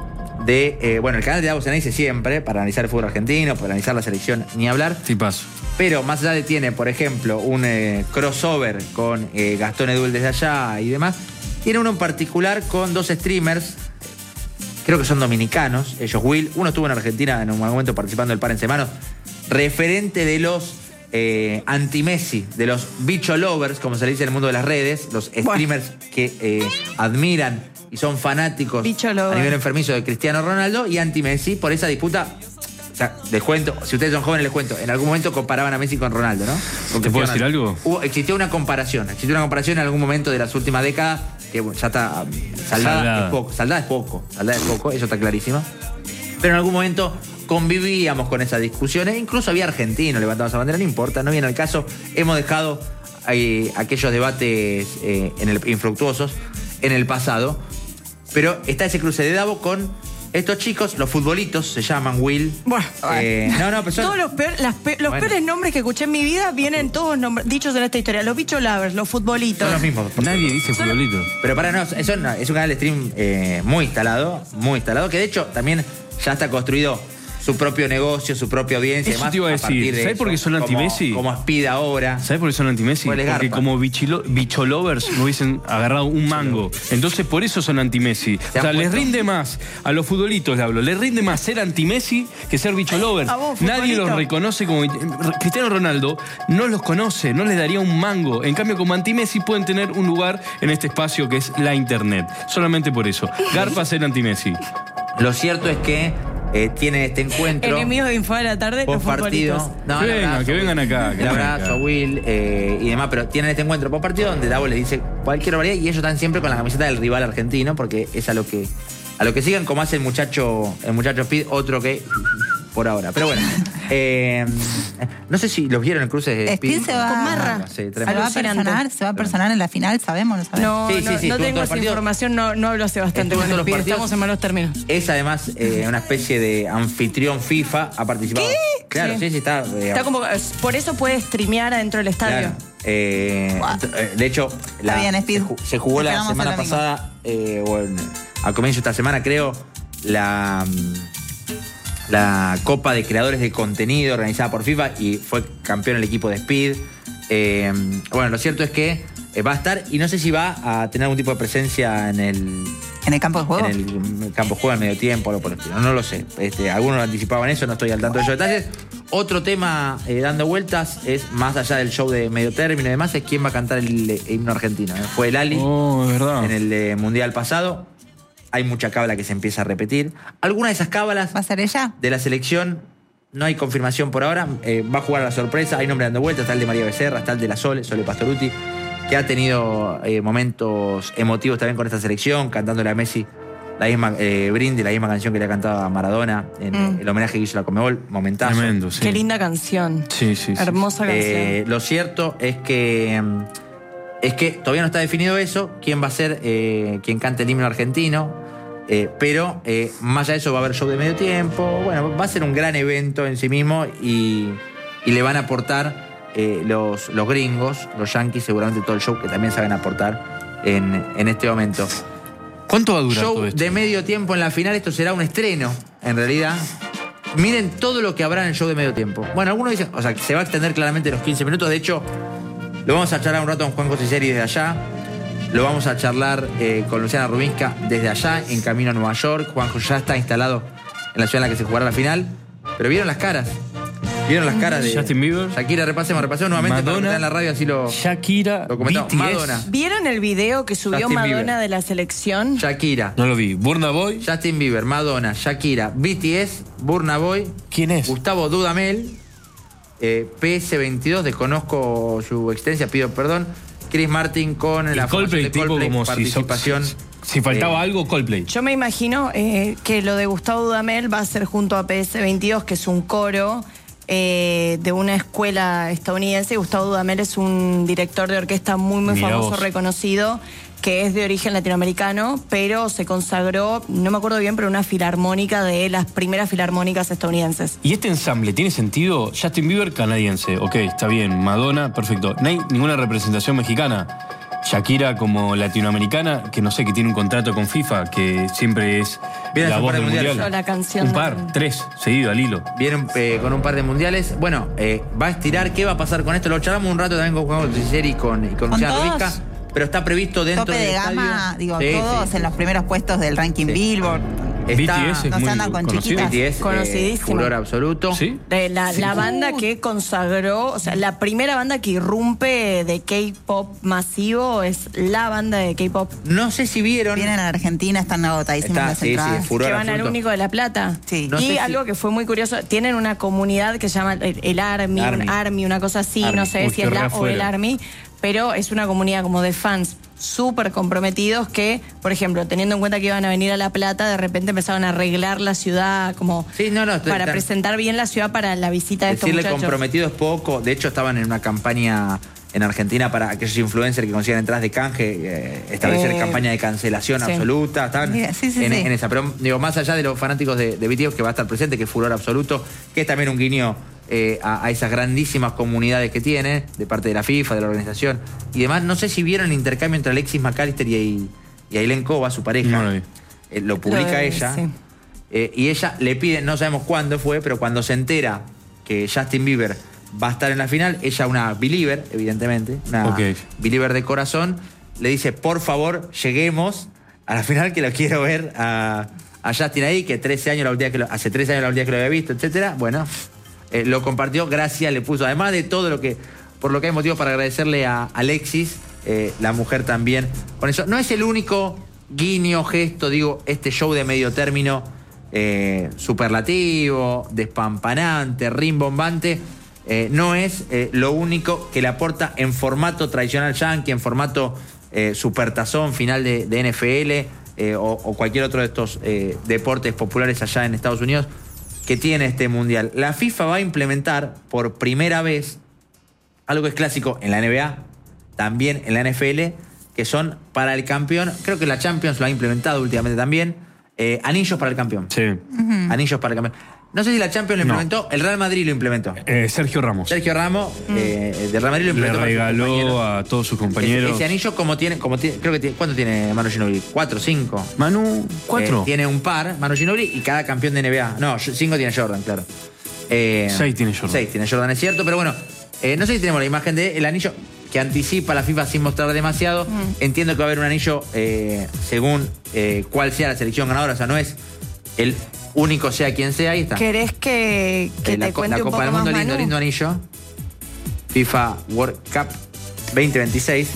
de, eh, bueno, el canal de Davos dice siempre, para analizar el fútbol argentino, para analizar la selección, ni hablar. Sí, paso. Pero más allá de tiene, por ejemplo, un eh, crossover con eh, Gastón Edul desde allá y demás, tiene uno en particular con dos streamers, creo que son dominicanos, ellos Will, uno estuvo en Argentina en un momento participando del Par en Semanas, referente de los eh, anti-Messi, de los bicho lovers, como se le dice en el mundo de las redes, los streamers que eh, admiran y son fanáticos Bicho a lover. nivel enfermizo de Cristiano Ronaldo y anti-Messi por esa disputa. O sea, les cuento, si ustedes son jóvenes les cuento, en algún momento comparaban a Messi con Ronaldo, ¿no? Con ¿Te puedo Cristiano decir Ronaldo. algo? Hubo, existió una comparación, existió una comparación en algún momento de las últimas décadas, que bueno, ya está um, saldada, Saldada. es poco, saldada es poco, saldada es poco, eso está clarísimo. Pero en algún momento convivíamos con esas discusiones, incluso había argentinos levantando esa bandera, no importa, no viene al caso, hemos dejado eh, aquellos debates eh, en el, infructuosos en el pasado, pero está ese cruce de Davo con estos chicos, los futbolitos, se llaman Will. Bueno, Eh, no, no, pero son- todos los, peor- las pe- los Bueno. peores nombres que escuché en mi vida vienen todos nombr- dichos en esta historia. Los bicho lovers, los futbolitos. son los mismos. por Nadie dice futbolito. Pero para no, es un, es un canal de stream eh, muy instalado, muy instalado, que de hecho también ya está construido su propio negocio, su propia audiencia. Eso y demás, te iba a partir decir. de ¿Sabes eso, por qué son como- anti-Messi? Como Speed ahora. ¿Sabes por qué son anti-Messi? Pues les Porque garpa. como bichilo- bicholovers no hubiesen agarrado un mango. Entonces por eso son anti-Messi. O han sea, les puesto- rinde más, a los futbolitos le hablo, les rinde más ser anti-Messi que ser bicholovers. A vos, Nadie futbolito. los reconoce como... Cristiano Ronaldo no los conoce, no les daría un mango. En cambio, como anti-Messi pueden tener un lugar en este espacio que es la internet. Solamente por eso. Garpa ser anti-Messi. Lo cierto es que eh, tienen este encuentro. Enemigos de Info de la tarde, los Post partido. futbolitos. No, Que el vengan, abrazo, que vengan acá, que El vengan abrazo acá. a Will eh, y demás, pero tienen este encuentro post partido donde Davo le dice cualquier variedad y ellos están siempre con la camiseta del rival argentino porque es a lo que a lo que sigan, como hace el muchacho el muchacho Speed, otro que por ahora. Pero bueno, eh, no sé si los vieron en el cruce de Speed. Speed se va, Con Marra. Sí, se tremendo. va a Alucinante. personar, se va a personar en la final, sabemos, no sabemos. No, Sí, sí, no, sí, no estuvo en tengo todos los esa partidos. información, no, no hablo hace bastante Estuvo con en todos el los pibe, partidos. estamos en malos términos. Es además eh, una especie de anfitrión FIFA, ha participado. ¿Qué? Claro, sí, Sí. sí, está. eh, Está como, por eso puede streamear adentro del estadio. Claro. Eh, Guau. ent- eh, de hecho, la- bien, Speed. se, ju- se jugó la Esperamos semana el domingo. pasada, eh, o en- al comienzo de esta semana, creo, la, mm, la Copa de Creadores de Contenido organizada por FIFA y fue campeón el equipo de Speed. Eh, bueno, lo cierto es que eh, va a estar y no sé si va a tener algún tipo de presencia en el, En el campo de juego. en el campo de juego al medio tiempo o algo por el estilo. No lo sé. Este, algunos anticipaban eso, no estoy al tanto de esos detalles. Otro tema eh, dando vueltas es, más allá del show de medio término y demás, es quién va a cantar el eh, himno argentino. ¿eh? Fue el Ali Oh, es verdad. en el eh, Mundial pasado. Hay mucha cábala que se empieza a repetir. Algunas de esas cábalas ¿Va a ser ella? de la selección no hay confirmación por ahora. Eh, va a jugar a la sorpresa. Hay nombre dando vueltas. Está el de María Becerra, está el de la Sole, Sole Pastoruti, que ha tenido eh, momentos emotivos también con esta selección, cantándole a Messi la misma eh, brindis, la misma canción que le cantaba a Maradona en Mm. el homenaje que hizo la Conmebol, momentazo. Tremendo, sí. Qué linda canción. Sí, sí, sí. Hermosa canción. Eh, lo cierto es que mm, es que todavía no está definido eso, quién va a ser eh, quien cante el himno argentino, eh, pero eh, más allá de eso va a haber show de medio tiempo, bueno, va a ser un gran evento en sí mismo y, y le van a aportar eh, los, los gringos, los yankees, seguramente todo el show que también saben aportar en, en este momento. ¿Cuánto va a durar Show todo esto? de medio tiempo en la final, esto será un estreno, en realidad. Miren todo lo que habrá en el show de medio tiempo. Bueno, algunos dicen, o sea, que se va a extender claramente los quince minutos. De hecho, lo vamos a charlar un rato con Juan José Seri desde allá. Lo vamos a charlar eh, con Luciana Rubinska desde allá, en camino a Nueva York. Juanjo ya está instalado en la ciudad en la que se jugará la final. Pero vieron las caras. Vieron las caras de Justin Bieber. Shakira, repasemos, repasemos nuevamente para que Madonna, está en la radio, así lo, Shakira, lo comentamos. B T S. Madonna, ¿Vieron el video que subió Justin Madonna Bieber. de la selección? Shakira, No lo vi. Burna Boy. Justin Bieber, Madonna, Shakira, B T S, Burna Boy, ¿Quién es? Gustavo Dudamel, eh, P S veintidós, desconozco su existencia, pido perdón. Chris Martin con Y la formación Coldplay, de tipo Coldplay, como si, participación. so- si faltaba eh, algo, Coldplay. Yo me imagino eh, que lo de Gustavo Dudamel va a ser junto a P S veintidós, que es un coro eh, de una escuela estadounidense. Gustavo Dudamel es un director de orquesta muy, muy Mirá famoso, vos. reconocido, que es de origen latinoamericano, pero se consagró, no me acuerdo bien, pero una filarmónica de las primeras filarmónicas estadounidenses. ¿Y este ensamble tiene sentido? Justin Bieber, canadiense. Ok, está bien. Madonna, perfecto. No hay ninguna representación mexicana. Shakira como latinoamericana, que no sé, que tiene un contrato con FIFA, que siempre es Viene la a su voz par de del mundiales. mundial. La canción Un de- par, tres, seguido al hilo. Vienen eh, con un par de mundiales. Bueno, eh, va a estirar. ¿Qué va a pasar con esto? Lo charlamos un rato también con Juan José Seri y con, y con ¿Con Luciana todos? Rubinska, pero está previsto dentro Tope del de estadio. gama, digo, Sí, todos sí, en los primeros puestos del ranking Sí. Billboard. Está, B T S es no se muy andan con conocido. chiquitas. B T S, eh, Conocidísimo. furor absoluto. ¿Sí? De la, Sí. la banda que consagró, o sea, la primera banda que irrumpe de K-pop masivo es la banda de K-pop. No sé si vieron. Vienen a Argentina, están agotadísimas Está, las sí, sí, entradas. furor Que van al absoluto. Único de La Plata. Sí. No y sé si- algo que fue muy curioso, tienen una comunidad que se llama el, el Army, Army. un Army, una cosa así, Army. no sé Uy, si qué es la re o el afuera. Army, pero es una comunidad como de fans súper comprometidos que, por ejemplo, teniendo en cuenta que iban a venir a La Plata, de repente empezaron a arreglar la ciudad como Sí, no, no, estoy- para están- presentar bien la ciudad para la visita de estos Decirle muchachos. comprometido es poco. De hecho, estaban en una campaña en Argentina para aquellos influencers que consigan entradas de canje, eh, establecer Eh, campaña de cancelación sí. absoluta. Estaban Mira, sí, sí, en, sí. en esa. Pero digo, más allá de los fanáticos de, de B T S, que va a estar presente, que es furor absoluto, que es también un guiño eh, a, a esas grandísimas comunidades que tiene, de parte de la FIFA, de la organización y demás. No sé si vieron el intercambio entre Alexis McAllister y, y Aileen Cova, su pareja. No lo vi. Eh, lo publica Lo de- ella. sí. Eh, y ella le pide, no sabemos cuándo fue, pero cuando se entera que Justin Bieber va a estar en la final, ella, una believer, evidentemente, una Ok. believer de corazón, le dice, por favor, lleguemos a la final, que lo quiero ver a, a Justin ahí, que trece años la última que lo, hace trece años la última vez que lo había visto, etcétera. Bueno, eh, lo compartió, gracias, le puso, además de todo lo que, por lo que hay motivos para agradecerle a Alexis, eh, la mujer también, con eso. No es el único guiño, gesto, digo, este show de medio término, eh, superlativo, despampanante, rimbombante, eh, no es eh, lo único que le aporta en formato tradicional yankee, en formato eh, supertazón, final de, de N F L eh, o, o cualquier otro de estos eh, deportes populares allá en Estados Unidos que tiene este mundial. La FIFA va a implementar por primera vez algo que es clásico en la N B A, también en la N F L, que son para el campeón, creo que la Champions lo ha implementado últimamente también, eh, anillos para el campeón. Sí. Anillos para el campeón. No sé si la Champions lo No. implementó, el Real Madrid lo implementó. Eh, Sergio Ramos. Sergio Ramos, eh, del Real Madrid lo Le implementó. para sus compañeros. regaló a todos sus compañeros. Ese, ese anillo como tiene, como tiene, creo que tiene, ¿cuánto tiene Manu Ginóbili? ¿Cuatro, cinco? Manu, cuatro. Eh, tiene un par, Manu Ginóbili, y cada campeón de N B A. No, cinco tiene Jordan, claro. Eh, Seis tiene Jordan. Seis tiene Jordan, es cierto, pero bueno, eh, no sé si tenemos la imagen del anillo que anticipa la FIFA sin mostrar demasiado. Entiendo que va a haber un anillo eh, según eh, cuál sea la selección ganadora, o sea, no es el único sea quien sea, ahí está. ¿Querés que, que Eh, la, te co- cuente la un Copa poco del más, Mundo, lindo, Manu? lindo anillo. FIFA World Cup veinte veintiséis.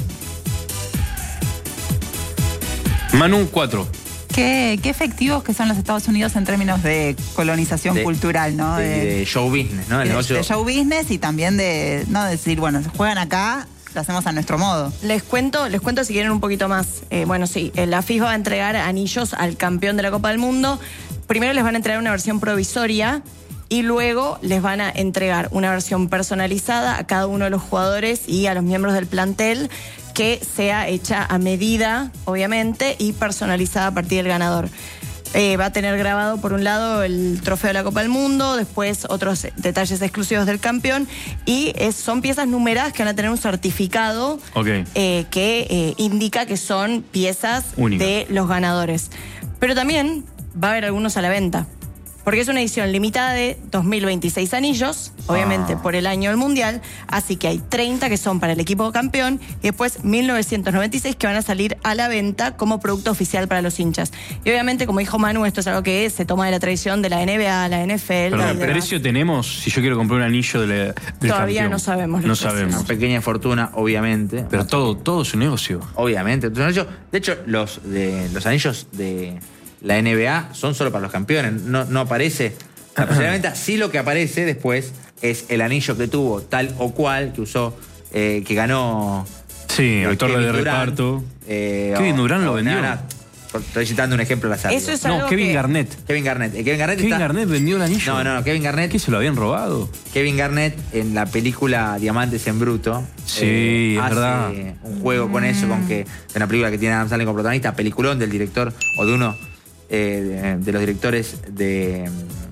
Manu, cuatro. Qué, qué efectivos que son los Estados Unidos en términos de colonización De- cultural, ¿no? De, de show business, ¿no? El de- negocio. de show business y también de, no decir, bueno, se juegan acá, lo hacemos a nuestro modo. Les cuento, les cuento si quieren un poquito más. Eh, bueno, sí, eh, la FIFA va a entregar anillos al campeón de la Copa del Mundo. Primero les van a entregar una versión provisoria y luego les van a entregar una versión personalizada a cada uno de los jugadores y a los miembros del plantel, que sea hecha a medida, obviamente, y personalizada a partir del ganador. Eh, va a tener grabado, por un lado, el trofeo de la Copa del Mundo, después otros detalles exclusivos del campeón, y es, son piezas numeradas que van a tener un certificado okay. eh, que eh, indica que son piezas Única. de los ganadores. Pero también va a haber algunos a la venta, porque es una edición limitada de dos mil veintiséis anillos, obviamente Ah. por el año del Mundial, así que hay treinta que son para el equipo campeón y después mil novecientos noventa y seis que van a salir a la venta como producto oficial para los hinchas. Y obviamente, como dijo Manu, esto es algo que se toma de la tradición de la N B A, la N F L. Perdón, y demás. ¿precio tenemos si yo quiero comprar un anillo de la, del Todavía campeón? no sabemos los No precios. sabemos. Una pequeña fortuna, obviamente. Pero todo, todo es un negocio. Obviamente. Entonces, de hecho, los, de, los anillos de la N B A son solo para los campeones. No, no aparece la posibilidad de venta. Sí, lo que aparece después es el anillo que tuvo tal o cual, que usó, eh, que ganó. Sí, eh, actor Kevin de Durant. reparto. Eh, Kevin o- Durant lo o vendió. nada, estoy citando un ejemplo al azar. Eso digo. es algo No, Kevin que- Garnett. Kevin Garnett. Eh, Kevin Garnett Kevin está- Garnett vendió el anillo. No, no, no. Kevin Garnett. ¿Qué, se lo habían robado? Kevin Garnett en la película Diamantes en Bruto. Sí, es hace verdad. un juego con eso, con que es una película que tiene a Adam Sandler como protagonista, peliculón del director o de uno eh, de, de los directores de,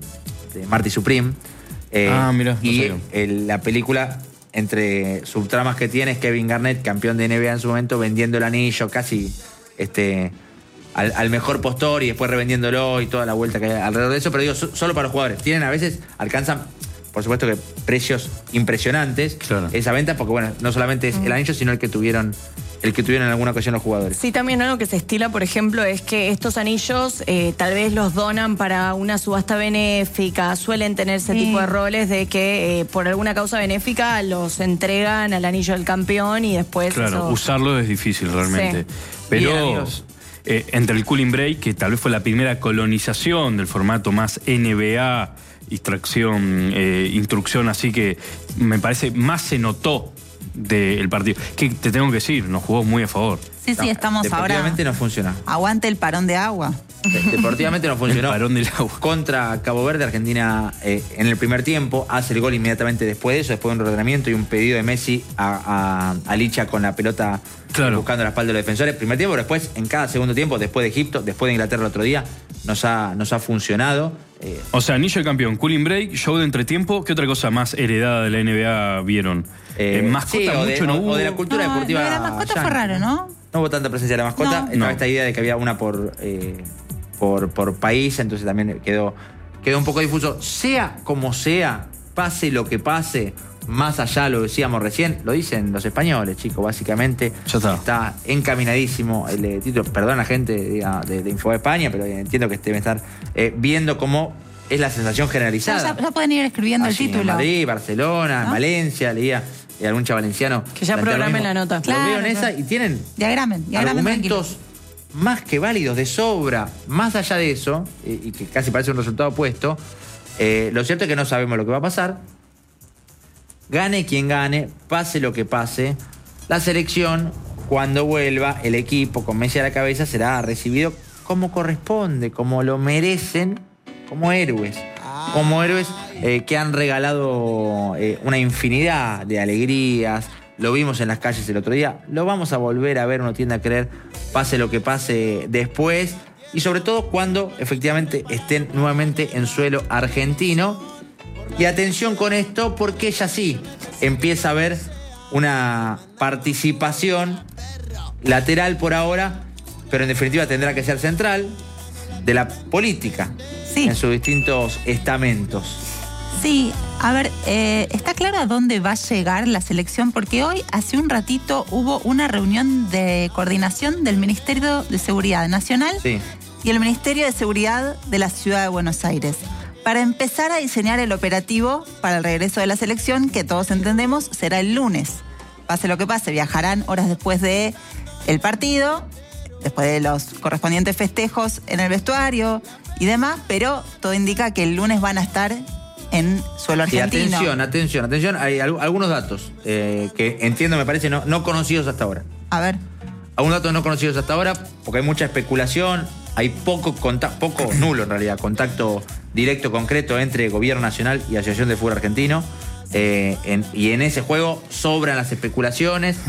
de Marty Supreme. Eh, Ah, mirá, no y sabía. el- la película, entre subtramas que tiene, es Kevin Garnett, campeón de N B A en su momento, vendiendo el anillo casi este, al, al mejor postor y después revendiéndolo y toda la vuelta que hay alrededor de eso. Pero digo, so- solo para los jugadores. Tienen a veces, alcanzan, por supuesto que precios impresionantes Claro. esa venta, porque bueno, no solamente es el anillo, sino el que tuvieron, el que tuvieron en alguna ocasión los jugadores. Sí, también algo que se estila, por ejemplo, es que estos anillos eh, tal vez los donan para una subasta benéfica. Suelen tener ese Sí. tipo de roles de que eh, por alguna causa benéfica los entregan al anillo del campeón y después Claro, eso- usarlo es difícil realmente. Sí. Pero Bien, amigos. eh, entre el Cooling Break, que tal vez fue la primera colonización del formato más N B A, instrucción, eh, instrucción, así que me parece más se notó del partido. Que te tengo que decir, nos jugó muy a favor. Sí, sí, estamos ahora. Deportivamente no funciona. Aguante el parón de agua. De- Deportivamente no funcionó. El parón del agua. Contra Cabo Verde, Argentina eh, en el primer tiempo hace el gol inmediatamente después de eso, después de un ordenamiento y un pedido de Messi a, a, a Licha con la pelota Claro. buscando la espalda de los defensores. Primer tiempo, después en cada segundo tiempo, después de Egipto, después de Inglaterra el otro día, nos ha, nos ha funcionado. Eh, O sea, anillo de campeón, Cooling Break, show de entretiempo. ¿Qué otra cosa más heredada de la N B A vieron? eh, Eh, mascota sí, o de, mucho no o- hubo. o de la cultura No, deportiva. lo de la mascota fue yankee. raro, ¿no? No hubo tanta presencia de la mascota. No. Estaba No. esta idea de que había una por, eh, por, por país, entonces también quedó, quedó un poco difuso. Sea como sea, pase lo que pase, más allá, lo decíamos recién, lo dicen los españoles, chicos, básicamente. Ya está. encaminadísimo el eh, título. Perdón a la gente diga, de, de Info de España, pero entiendo que deben estar eh, viendo cómo es la sensación Ya, generalizada. ya- ya pueden ir escribiendo Allí el título. En Madrid, Barcelona, ¿No? Valencia, leía eh, algún chavalenciano. Que ya planteaba lo programen mismo. la nota. Lo Claro, veo en esa claro. y tienen Diagramen, diagramen argumentos más que válidos, de sobra. Más allá de eso, eh, y que casi parece un resultado opuesto, eh, lo cierto es que no sabemos lo que va a pasar. Gane quien gane, pase lo que pase, la selección, cuando vuelva, el equipo con Messi a la cabeza será recibido como corresponde, como lo merecen, como héroes. Como héroes eh, que han regalado eh, una infinidad de alegrías. Lo vimos en las calles el otro día. Lo vamos a volver a ver, uno tiende a creer, pase lo que pase después. Y sobre todo cuando efectivamente estén nuevamente en suelo argentino. Y atención con esto, porque ella sí empieza a ver una participación lateral por ahora, pero en definitiva tendrá que ser central, de la política Sí. en sus distintos estamentos. Sí, a ver, eh, ¿está claro a dónde va a llegar la selección? Porque hoy, hace un ratito, hubo una reunión de coordinación del Ministerio de Seguridad Nacional Sí. y el Ministerio de Seguridad de la Ciudad de Buenos Aires para empezar a diseñar el operativo para el regreso de la selección, que todos entendemos será el lunes. Pase lo que pase, viajarán horas después de el partido, después de los correspondientes festejos en el vestuario y demás, pero todo indica que el lunes van a estar en suelo Sí, argentino. atención, atención, atención. Hay al- algunos datos eh, que entiendo, me parece, no, no conocidos hasta ahora. A ver. Algunos datos no conocidos hasta ahora, porque hay mucha especulación, hay poco contacto, poco nulo en realidad, contacto directo, concreto entre Gobierno Nacional y Asociación de Fútbol Argentino. Eh, en- y en ese juego sobran las especulaciones.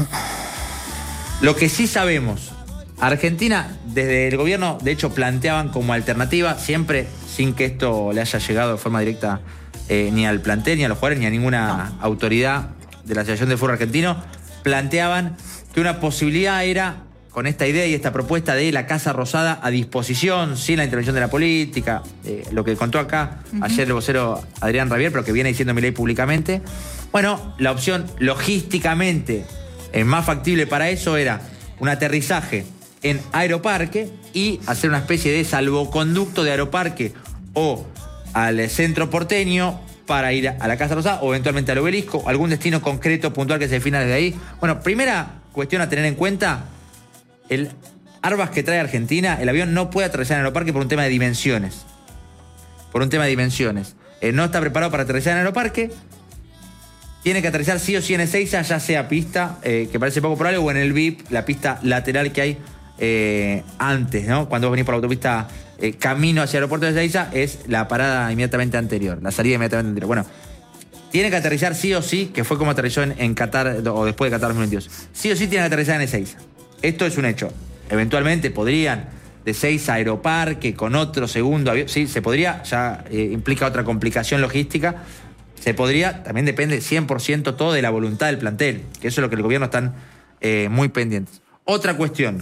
Lo que sí sabemos, Argentina, desde el gobierno, de hecho, planteaban como alternativa, siempre sin que esto le haya llegado de forma directa eh, ni al plantel, ni a los jugadores, ni a ninguna no. autoridad de la Asociación de Fútbol Argentino, planteaban que una posibilidad era, con esta idea y esta propuesta de la Casa Rosada a disposición, sin la intervención de la política, eh, lo que contó acá uh-huh. ayer el vocero Adrián Rabier, pero que viene diciendo Milei públicamente. Bueno, la opción logísticamente eh, más factible para eso era un aterrizaje en Aeroparque y hacer una especie de salvoconducto de Aeroparque o al centro porteño para ir a la Casa Rosada o eventualmente al Obelisco, algún destino concreto, puntual que se defina desde ahí. Bueno, primera cuestión a tener en cuenta, el Airbus que trae Argentina, el avión no puede aterrizar en Aeroparque por un tema de dimensiones. Por un tema de dimensiones. Eh, no está preparado para aterrizar en Aeroparque. Tiene que aterrizar sí o sí en Ezeiza, ya sea pista, eh, que parece poco probable, o en el V I P, la pista lateral que hay eh, antes, ¿no? Cuando vos venís por la autopista eh, camino hacia el aeropuerto de Ezeiza, es la parada inmediatamente anterior, la salida inmediatamente anterior. Bueno, tiene que aterrizar sí o sí, que fue como aterrizó en, en Qatar, o después de Qatar dos mil veintidós. Sí o sí tiene que aterrizar en Ezeiza. Esto es un hecho. Eventualmente podrían de Ezeiza a Aeroparque con otro segundo avión. Sí, se podría, ya eh, implica otra complicación logística. Se podría, también depende cien por ciento todo de la voluntad del plantel, que eso es lo que el gobierno están eh, muy pendientes. Otra cuestión.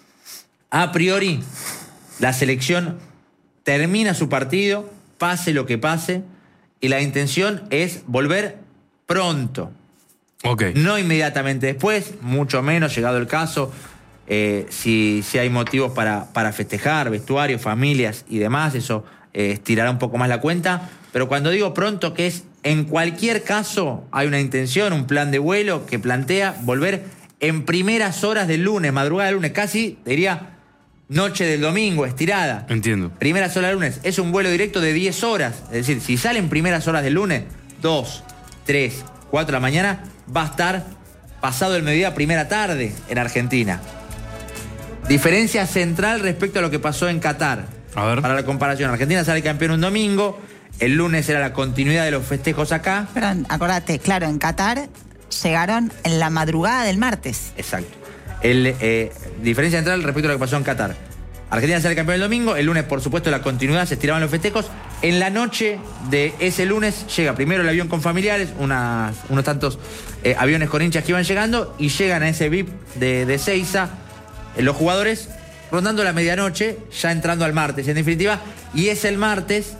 A priori, la selección termina su partido, pase lo que pase, y la intención es volver pronto. Okay. No inmediatamente después, mucho menos llegado el caso, eh, si, si hay motivos para, para festejar, vestuario, familias y demás, eso eh, estirará un poco más la cuenta. Pero cuando digo pronto, que es en cualquier caso, hay una intención, un plan de vuelo que plantea volver en primeras horas del lunes, madrugada del lunes, casi, diría, noche del domingo, estirada. Entiendo. Primeras horas del lunes. Es un vuelo directo de diez horas. Es decir, si salen primeras horas del lunes, dos, tres, cuatro de la mañana, va a estar pasado el mediodía, primera tarde en Argentina. Diferencia central respecto a lo que pasó en Qatar. A ver. Para la comparación, Argentina sale campeón un domingo, el lunes era la continuidad de los festejos acá. Pero acordate, claro, en Qatar llegaron en la madrugada del martes. Exacto. El, eh, diferencia central respecto a lo que pasó en Qatar. Argentina sale campeón el domingo, el lunes, por supuesto, la continuidad, se estiraban los festejos. En la noche de ese lunes llega primero el avión con familiares, unas, unos tantos eh, aviones con hinchas que iban llegando, y llegan a ese V I P de, de Ezeiza, eh, los jugadores rondando la medianoche, ya entrando al martes, en definitiva, y es el martes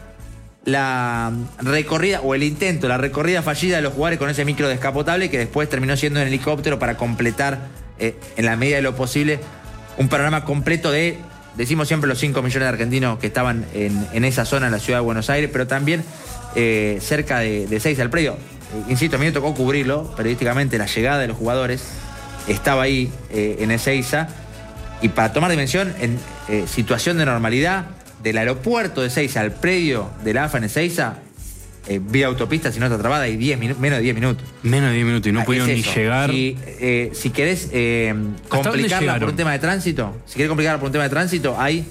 la recorrida, o el intento, la recorrida fallida de los jugadores con ese micro descapotable, que después terminó siendo en helicóptero para completar, eh, en la medida de lo posible, un panorama completo de, decimos siempre, los cinco millones de argentinos que estaban en, en esa zona, en la ciudad de Buenos Aires, pero también eh, cerca de, de Ezeiza, el predio. Eh, insisto, a mí me tocó cubrirlo periodísticamente, la llegada de los jugadores estaba ahí eh, en Ezeiza, y para tomar dimensión, en eh, situación de normalidad, del aeropuerto de Ezeiza al predio de la A F A en Ezeiza, eh, vía autopista, si no está trabada, hay diez minu- menos de diez minutos. Menos de diez minutos y no Ah, pudieron es ni eso. llegar. Si, eh, si querés eh, dónde complicarla llegaron? por un tema de tránsito, si querés complicarla por un tema de tránsito, hay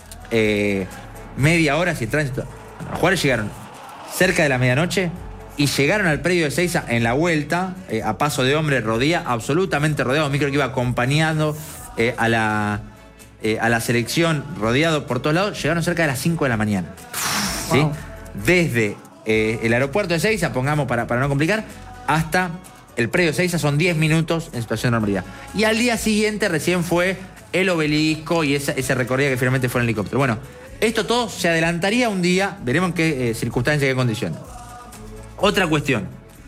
eh, media hora sin tránsito. Los jugadores llegaron cerca de la medianoche y llegaron al predio de Ezeiza en la vuelta, eh, a paso de hombre, rodea, absolutamente rodeado, un micro que iba acompañando eh, a la... Eh, a la selección, rodeado por todos lados, llegaron cerca de las cinco de la mañana. ¿Sí? Wow. Desde eh, el aeropuerto de Ezeiza, pongamos para, para no complicar, hasta el predio de Ezeiza son diez minutos en situación de normalidad. Y al día siguiente recién fue el Obelisco y esa, ese recorrido que finalmente fue en helicóptero. Bueno, esto todo se adelantaría un día, veremos en qué eh, circunstancias y qué condiciones. Otra cuestión.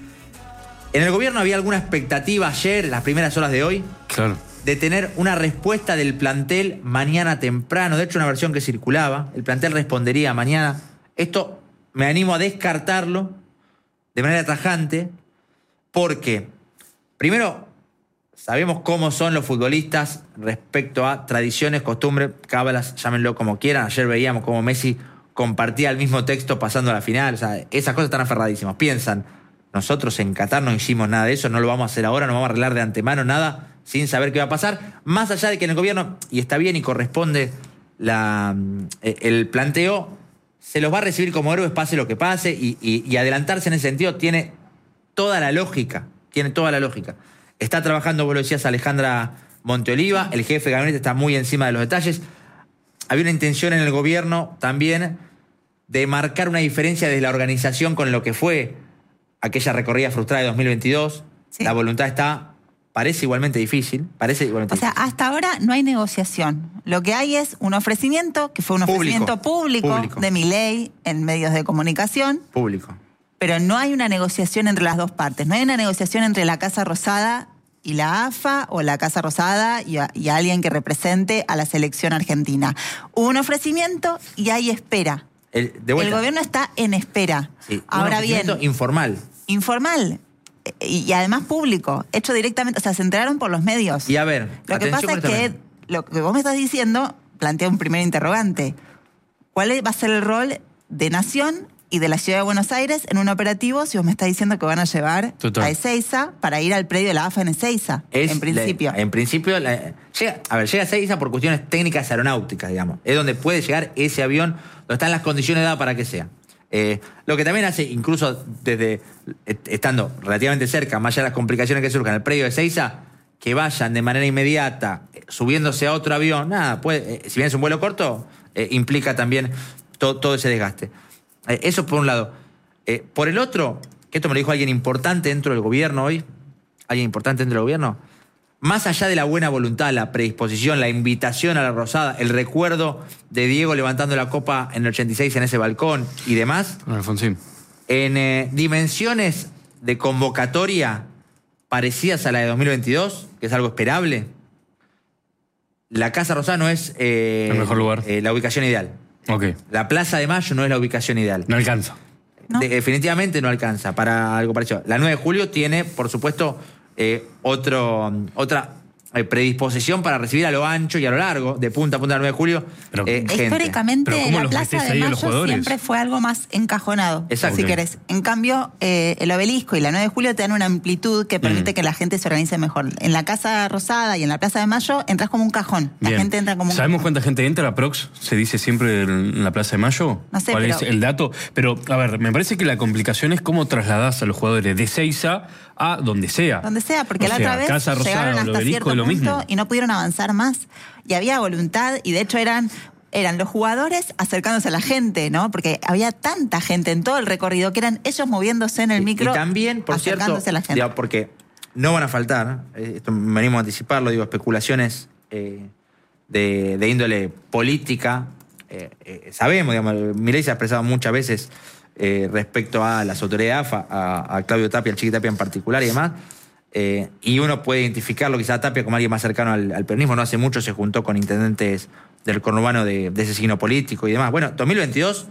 En el gobierno había alguna expectativa ayer, en las primeras horas de hoy, Claro. de tener una respuesta del plantel mañana temprano. De hecho, una versión que circulaba, el plantel respondería mañana. Esto me animo a descartarlo de manera tajante, porque, primero, sabemos cómo son los futbolistas respecto a tradiciones, costumbres, cábalas, llámenlo como quieran. Ayer veíamos cómo Messi compartía el mismo texto pasando a la final. O sea, esas cosas están aferradísimas. Piensan, nosotros en Qatar no hicimos nada de eso, no lo vamos a hacer ahora, no vamos a arreglar de antemano nada sin saber qué va a pasar. Más allá de que en el gobierno, y está bien y corresponde la, el planteo, se los va a recibir como héroes pase lo que pase, y, y, y adelantarse en ese sentido tiene toda la lógica. Tiene toda la lógica. Está trabajando, vos lo decías, Alejandra Monteoliva, el jefe de gabinete está muy encima de los detalles. Había una intención en el gobierno también de marcar una diferencia de la organización con lo que fue aquella recorrida frustrada de dos mil veintidós. Sí. La voluntad está, parece igualmente difícil, parece igualmente O sea, difícil. hasta ahora no hay negociación. Lo que hay es un ofrecimiento, que fue un ofrecimiento público, público. de Milei en medios de comunicación. Público. Pero no hay una negociación entre las dos partes. No hay una negociación entre la Casa Rosada y la A F A, o la Casa Rosada y, a, y a alguien que represente a la selección argentina. Hubo un ofrecimiento y hay espera. El, de vuelta. El gobierno está en espera. Sí, Ahora un bien, informal. informal y, y además público, hecho directamente, o sea, se enteraron por los medios. Y a ver, Lo que pasa es que también. lo que vos me estás diciendo plantea un primer interrogante. ¿Cuál va a ser el rol de Nación y de la Ciudad de Buenos Aires en un operativo si vos me estás diciendo que van a llevar Total. a Ezeiza para ir al predio de la A F A en Ezeiza? Es en principio. la- en principio, la- llega, a ver, llega a Ezeiza por cuestiones técnicas aeronáuticas, digamos. Es donde puede llegar ese avión, donde están las condiciones dadas para que sea. Eh, lo que también hace, incluso desde est- estando relativamente cerca, más allá de las complicaciones que surjan en el predio de Ezeiza, que vayan de manera inmediata, eh, subiéndose a otro avión, nada, puede, eh, si bien es un vuelo corto, eh, implica también to- todo ese desgaste. Eh, eso por un lado. Eh, por el otro, que esto me lo dijo alguien importante dentro del gobierno hoy, alguien importante dentro del gobierno, más allá de la buena voluntad, la predisposición, la invitación a la Rosada, el recuerdo de Diego levantando la copa en el ochenta y seis en ese balcón y demás, Alfonsín. en eh, dimensiones de convocatoria parecidas a la de dos mil veintidós, que es algo esperable, la Casa Rosada no es eh, El mejor lugar. eh, la ubicación ideal. Ok. La Plaza de Mayo no es la ubicación ideal. No alcanza. ¿No? De- definitivamente no alcanza para algo parecido. La nueve de julio tiene, por supuesto, eh, otro, otra eh, predisposición para recibir a lo ancho y a lo largo, de punta a punta de la nueve de julio, Pero- eh, gente. Históricamente, Pero ¿cómo la los Plaza metés de ahí a los Mayo jugadores? siempre fue algo más encajonado, Exacto. si Ok. querés. En cambio, eh, el Obelisco y la nueve de julio te dan una amplitud que permite Mm. que la gente se organice mejor. En la Casa Rosada y en la Plaza de Mayo entras como un cajón. La Bien. gente entra como un ¿Sabemos cajón. cuánta gente entra a Prox? Se dice siempre en la Plaza de Mayo. No sé, ¿Cuál pero- es el dato? Pero, a ver, me parece que la complicación es cómo trasladás a los jugadores de Ezeiza a donde sea. Donde sea, porque O la sea, otra vez Casa Rosada llegaron o el hasta Obelisco cierto es lo punto mismo. y no pudieron avanzar más. Y había voluntad, y de hecho eran, eran los jugadores acercándose a la gente, ¿no? Porque había tanta gente en todo el recorrido que eran ellos moviéndose en el Y- micro, Y también, por cierto, acercándose a la gente. digo, porque no van a faltar, eh, esto me animo a anticiparlo, digo, especulaciones eh, de, de índole política. Eh, eh, sabemos, digamos, Milei se ha expresado muchas veces eh, respecto a las autoridades A F A, a, a Claudio Tapia, al Chiqui Tapia en particular y demás. Eh, y uno puede identificarlo quizá a Tapia como alguien más cercano al, al peronismo. No hace mucho se juntó con intendentes del conurbano de, de ese signo político y demás. Bueno, dos mil veintidós,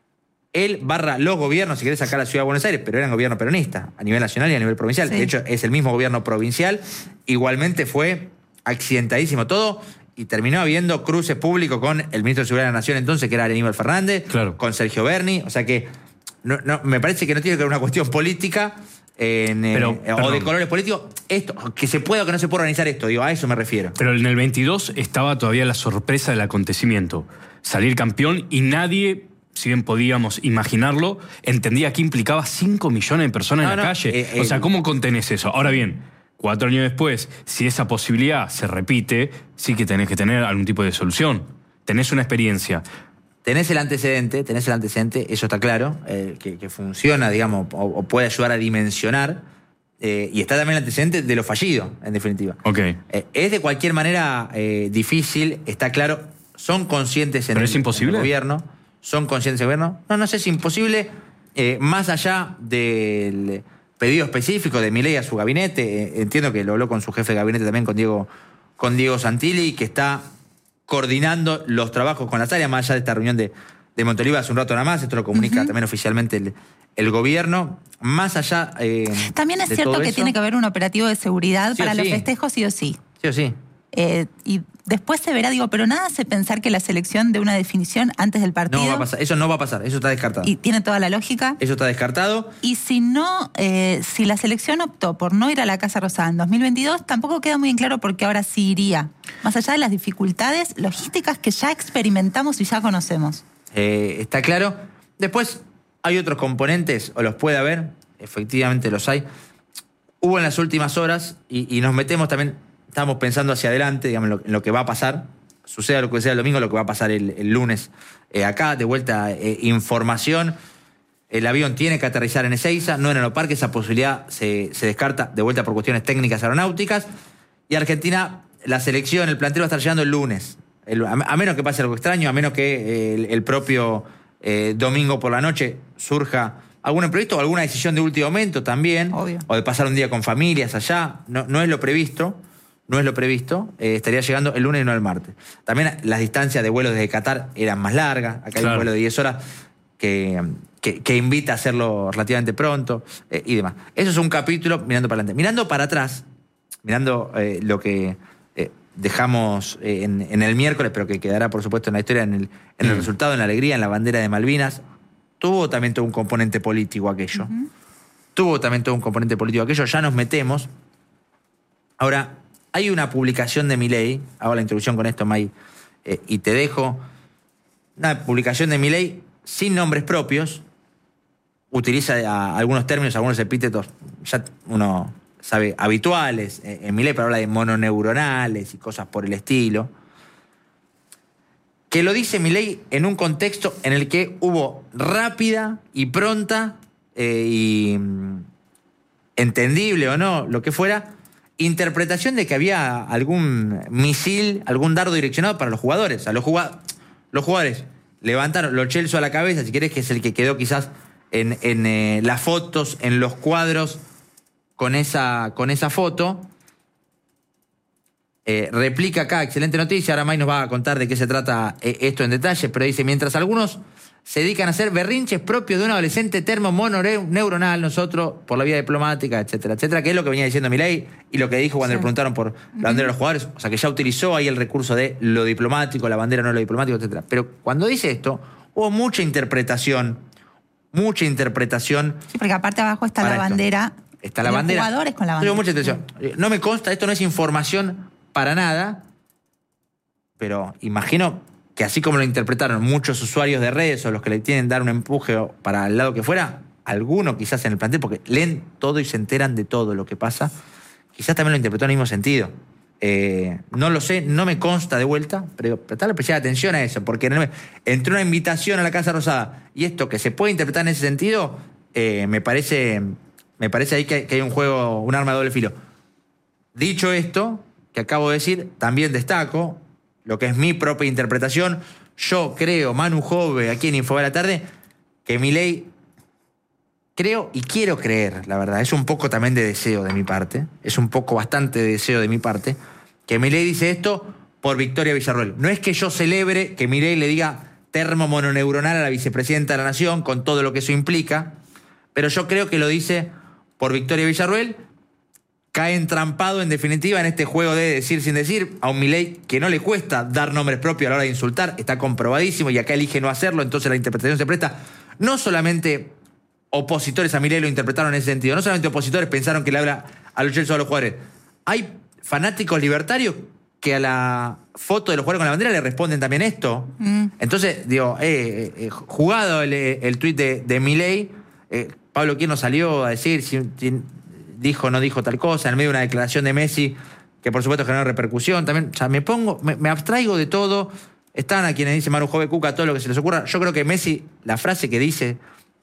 él barra los gobiernos, si querés sacar a la Ciudad de Buenos Aires, pero eran gobierno peronista, a nivel nacional y a nivel provincial. Sí. De hecho, es el mismo gobierno provincial. Igualmente fue accidentadísimo todo y terminó habiendo cruces públicos con el ministro de Seguridad de la Nación entonces, que era Aníbal Fernández, Claro. con Sergio Berni. O sea que no, no, me parece que no tiene que ver una cuestión política en, eh, Pero, o de perdón. colores políticos. Esto, que se pueda o que no se pueda organizar esto, digo, a eso me refiero. Pero en el veintidós estaba todavía la sorpresa del acontecimiento. Salir campeón y nadie, si bien podíamos imaginarlo, entendía que implicaba cinco millones de personas No, en la no, calle. eh, o sea, eh, ¿cómo contenés eso? Ahora bien, cuatro años después, si esa posibilidad se repite, sí que tenés que tener algún tipo de solución. Tenés una experiencia. Tenés el antecedente, tenés el antecedente, eso está claro, eh, que, que funciona, digamos, o, o puede ayudar a dimensionar. Eh, y está también el antecedente de lo fallido, en definitiva. Ok. Eh, es de cualquier manera eh, difícil, está claro. Son conscientes en ¿Pero el, es imposible? en el gobierno. Son conscientes del gobierno. No, no sé si es imposible, eh, más allá del pedido específico de Milei a su gabinete. Eh, entiendo que lo habló con su jefe de gabinete también, con Diego, con Diego Santilli, que está coordinando los trabajos con las áreas, más allá de esta reunión de, de Montoliva hace un rato nada más. Esto lo comunica Ujú. también oficialmente el, el gobierno. Más allá. Eh, También es de cierto todo que eso, tiene que haber un operativo de seguridad Sí o para los sí. festejos, sí o sí. Sí o sí. Eh, y después se verá, digo, pero nada hace pensar que la selección de una definición antes del partido. No va a pasar, eso no va a pasar, eso está descartado. Y tiene toda la lógica. Eso está descartado. Y si no, eh, si la selección optó por no ir a la Casa Rosada en dos mil veintidós, tampoco queda muy en claro por qué ahora sí iría. Más allá de las dificultades logísticas que ya experimentamos y ya conocemos. Eh, está claro. Después hay otros componentes, o los puede haber, efectivamente los hay. Hubo en las últimas horas, y, y nos metemos también, estamos pensando hacia adelante, digamos, en lo, en lo que va a pasar. Suceda lo que sea el domingo, lo que va a pasar el, el lunes. Eh, acá, de vuelta, eh, información. El avión tiene que aterrizar en Ezeiza, no en Aeroparque. Esa posibilidad se, se descarta de vuelta por cuestiones técnicas aeronáuticas. Y Argentina, la selección, el plantel va a estar llegando el lunes. El, a, a menos que pase algo extraño, a menos que eh, el, el propio eh, domingo por la noche surja algún imprevisto o alguna decisión de último momento también. Obvio. O de pasar un día con familias allá. No, no es lo previsto. No es lo previsto. Eh, estaría llegando el lunes y no el martes. También las distancias de vuelo desde Qatar eran más largas. Acá hay Claro. un vuelo de diez horas que, que, que invita a hacerlo relativamente pronto eh, y demás. Eso es un capítulo mirando para adelante. Mirando para atrás, mirando eh, lo que eh, dejamos eh, en, en el miércoles, pero que quedará, por supuesto, en la historia, en el, en el Mm. resultado, en la alegría, en la bandera de Malvinas. Tuvo también todo un componente político aquello. Uh-huh. Tuvo también todo un componente político aquello. Ya nos metemos. Ahora, hay una publicación de Milei, hago la introducción con esto, May, eh, y te dejo. Una publicación de Milei sin nombres propios. Utiliza a, algunos términos, algunos epítetos, ya uno sabe, habituales eh, en Milei, pero habla de mononeuronales y cosas por el estilo. Que lo dice Milei en un contexto en el que hubo rápida y pronta eh, y mm, entendible o no, lo que fuera, interpretación de que había algún misil, algún dardo direccionado para los jugadores. O sea, los, jugad- los jugadores levantaron los Chelsea a la cabeza, si querés, que es el que quedó quizás en, en eh, las fotos, en los cuadros con esa, con esa foto. Eh, replica acá, excelente noticia, ahora May nos va a contar de qué se trata eh, esto en detalle, pero dice, mientras algunos se dedican a hacer berrinches propios de un adolescente termomononeuronal, nosotros, por la vía diplomática, etcétera, etcétera, que es lo que venía diciendo Milei y lo que dijo cuando Sí. le preguntaron por la bandera de los jugadores, o sea, que ya utilizó ahí el recurso de lo diplomático, la bandera no es lo diplomático, etcétera. Pero cuando dice esto, hubo mucha interpretación, mucha interpretación. Sí, porque aparte abajo está Para la esto. bandera. Está de la los bandera. jugadores con la Yo bandera. digo, mucha atención. No me consta, esto no es información para nada, pero imagino que así como lo interpretaron muchos usuarios de redes o los que le tienen dar un empuje para el lado que fuera, alguno quizás en el plantel, porque leen todo y se enteran de todo lo que pasa, quizás también lo interpretó en el mismo sentido. Eh, no lo sé, no me consta de vuelta, pero prestarle especial atención a eso, porque entre una invitación a la Casa Rosada y esto que se puede interpretar en ese sentido, eh, me parece, me parece ahí que, que hay un juego, un arma de doble filo. Dicho esto, que acabo de decir, también destaco lo que es mi propia interpretación. Yo creo, Manu Jove, aquí en Info de la Tarde, que Milei, creo y quiero creer, la verdad, es un poco también de deseo de mi parte, es un poco bastante de deseo de mi parte, que Milei dice esto por Victoria Villarruel. No es que yo celebre que Milei le diga termo mononeuronal a la vicepresidenta de la Nación, con todo lo que eso implica, pero yo creo que lo dice por Victoria Villarruel. Cae entrampado, en definitiva, en este juego de decir sin decir, a un Milei que no le cuesta dar nombres propios a la hora de insultar, está comprobadísimo, y acá elige no hacerlo, entonces la interpretación se presta. No solamente opositores a Milei lo interpretaron en ese sentido, no solamente opositores pensaron que le habla a los Chelsea o a los jugadores. Hay fanáticos libertarios que a la foto de los jugadores con la bandera le responden también esto. Mm. Entonces, digo, eh, eh, jugado el, el tuit de, de Milei, eh, Pablo Quirno salió a decir si, si dijo o no dijo tal cosa, en medio de una declaración de Messi, que por supuesto generó repercusión. También, o sea, me pongo, me, me abstraigo de todo. Están a quienes dice Manu Jove, Cuca, todo lo que se les ocurra. Yo creo que Messi, la frase que dice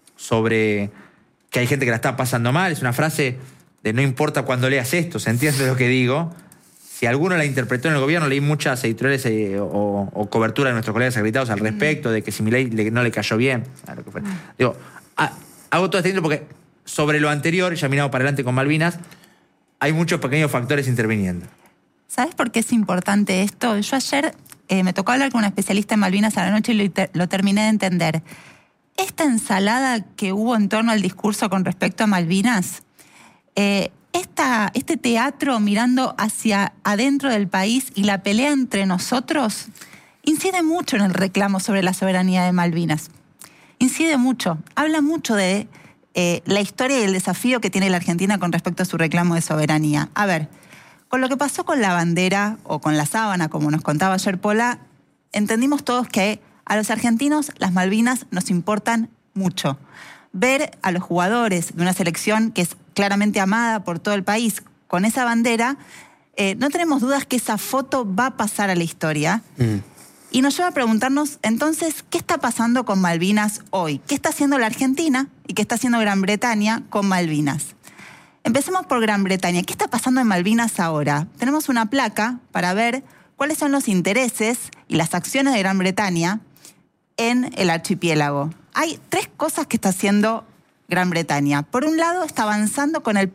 sobre que hay gente que la está pasando mal, es una frase de no importa cuando leas esto, ¿se entiende lo que digo? Si alguno la interpretó en el gobierno, leí muchas editoriales eh, o, o cobertura de nuestros colegas acreditados al respecto, de que si Milei le, no le cayó bien. Ah, lo que fue. Digo, ah, hago todo este intento porque sobre lo anterior, ya mirado para adelante con Malvinas, hay muchos pequeños factores interviniendo. ¿Sabes por qué es importante esto? Yo ayer eh, me tocó hablar con una especialista en Malvinas a la noche y lo, ter- lo terminé de entender. Esta ensalada que hubo en torno al discurso con respecto a Malvinas, eh, es esta, este teatro mirando hacia adentro del país y la pelea entre nosotros incide mucho en el reclamo sobre la soberanía de Malvinas. Incide mucho, habla mucho de eh, la historia y el desafío que tiene la Argentina con respecto a su reclamo de soberanía. A ver, con lo que pasó con la bandera o con la sábana, como nos contaba ayer Pola, entendimos todos que a los argentinos las Malvinas nos importan mucho. Ver a los jugadores de una selección que es claramente amada por todo el país con esa bandera, eh, no tenemos dudas que esa foto va a pasar a la historia. Mm. Y nos lleva a preguntarnos, entonces, ¿qué está pasando con Malvinas hoy? ¿Qué está haciendo la Argentina y qué está haciendo Gran Bretaña con Malvinas? Empecemos por Gran Bretaña. ¿Qué está pasando en Malvinas ahora? Tenemos una placa para ver cuáles son los intereses y las acciones de Gran Bretaña en el archipiélago. Hay tres cosas que está haciendo Gran Bretaña. Por un lado, está avanzando con el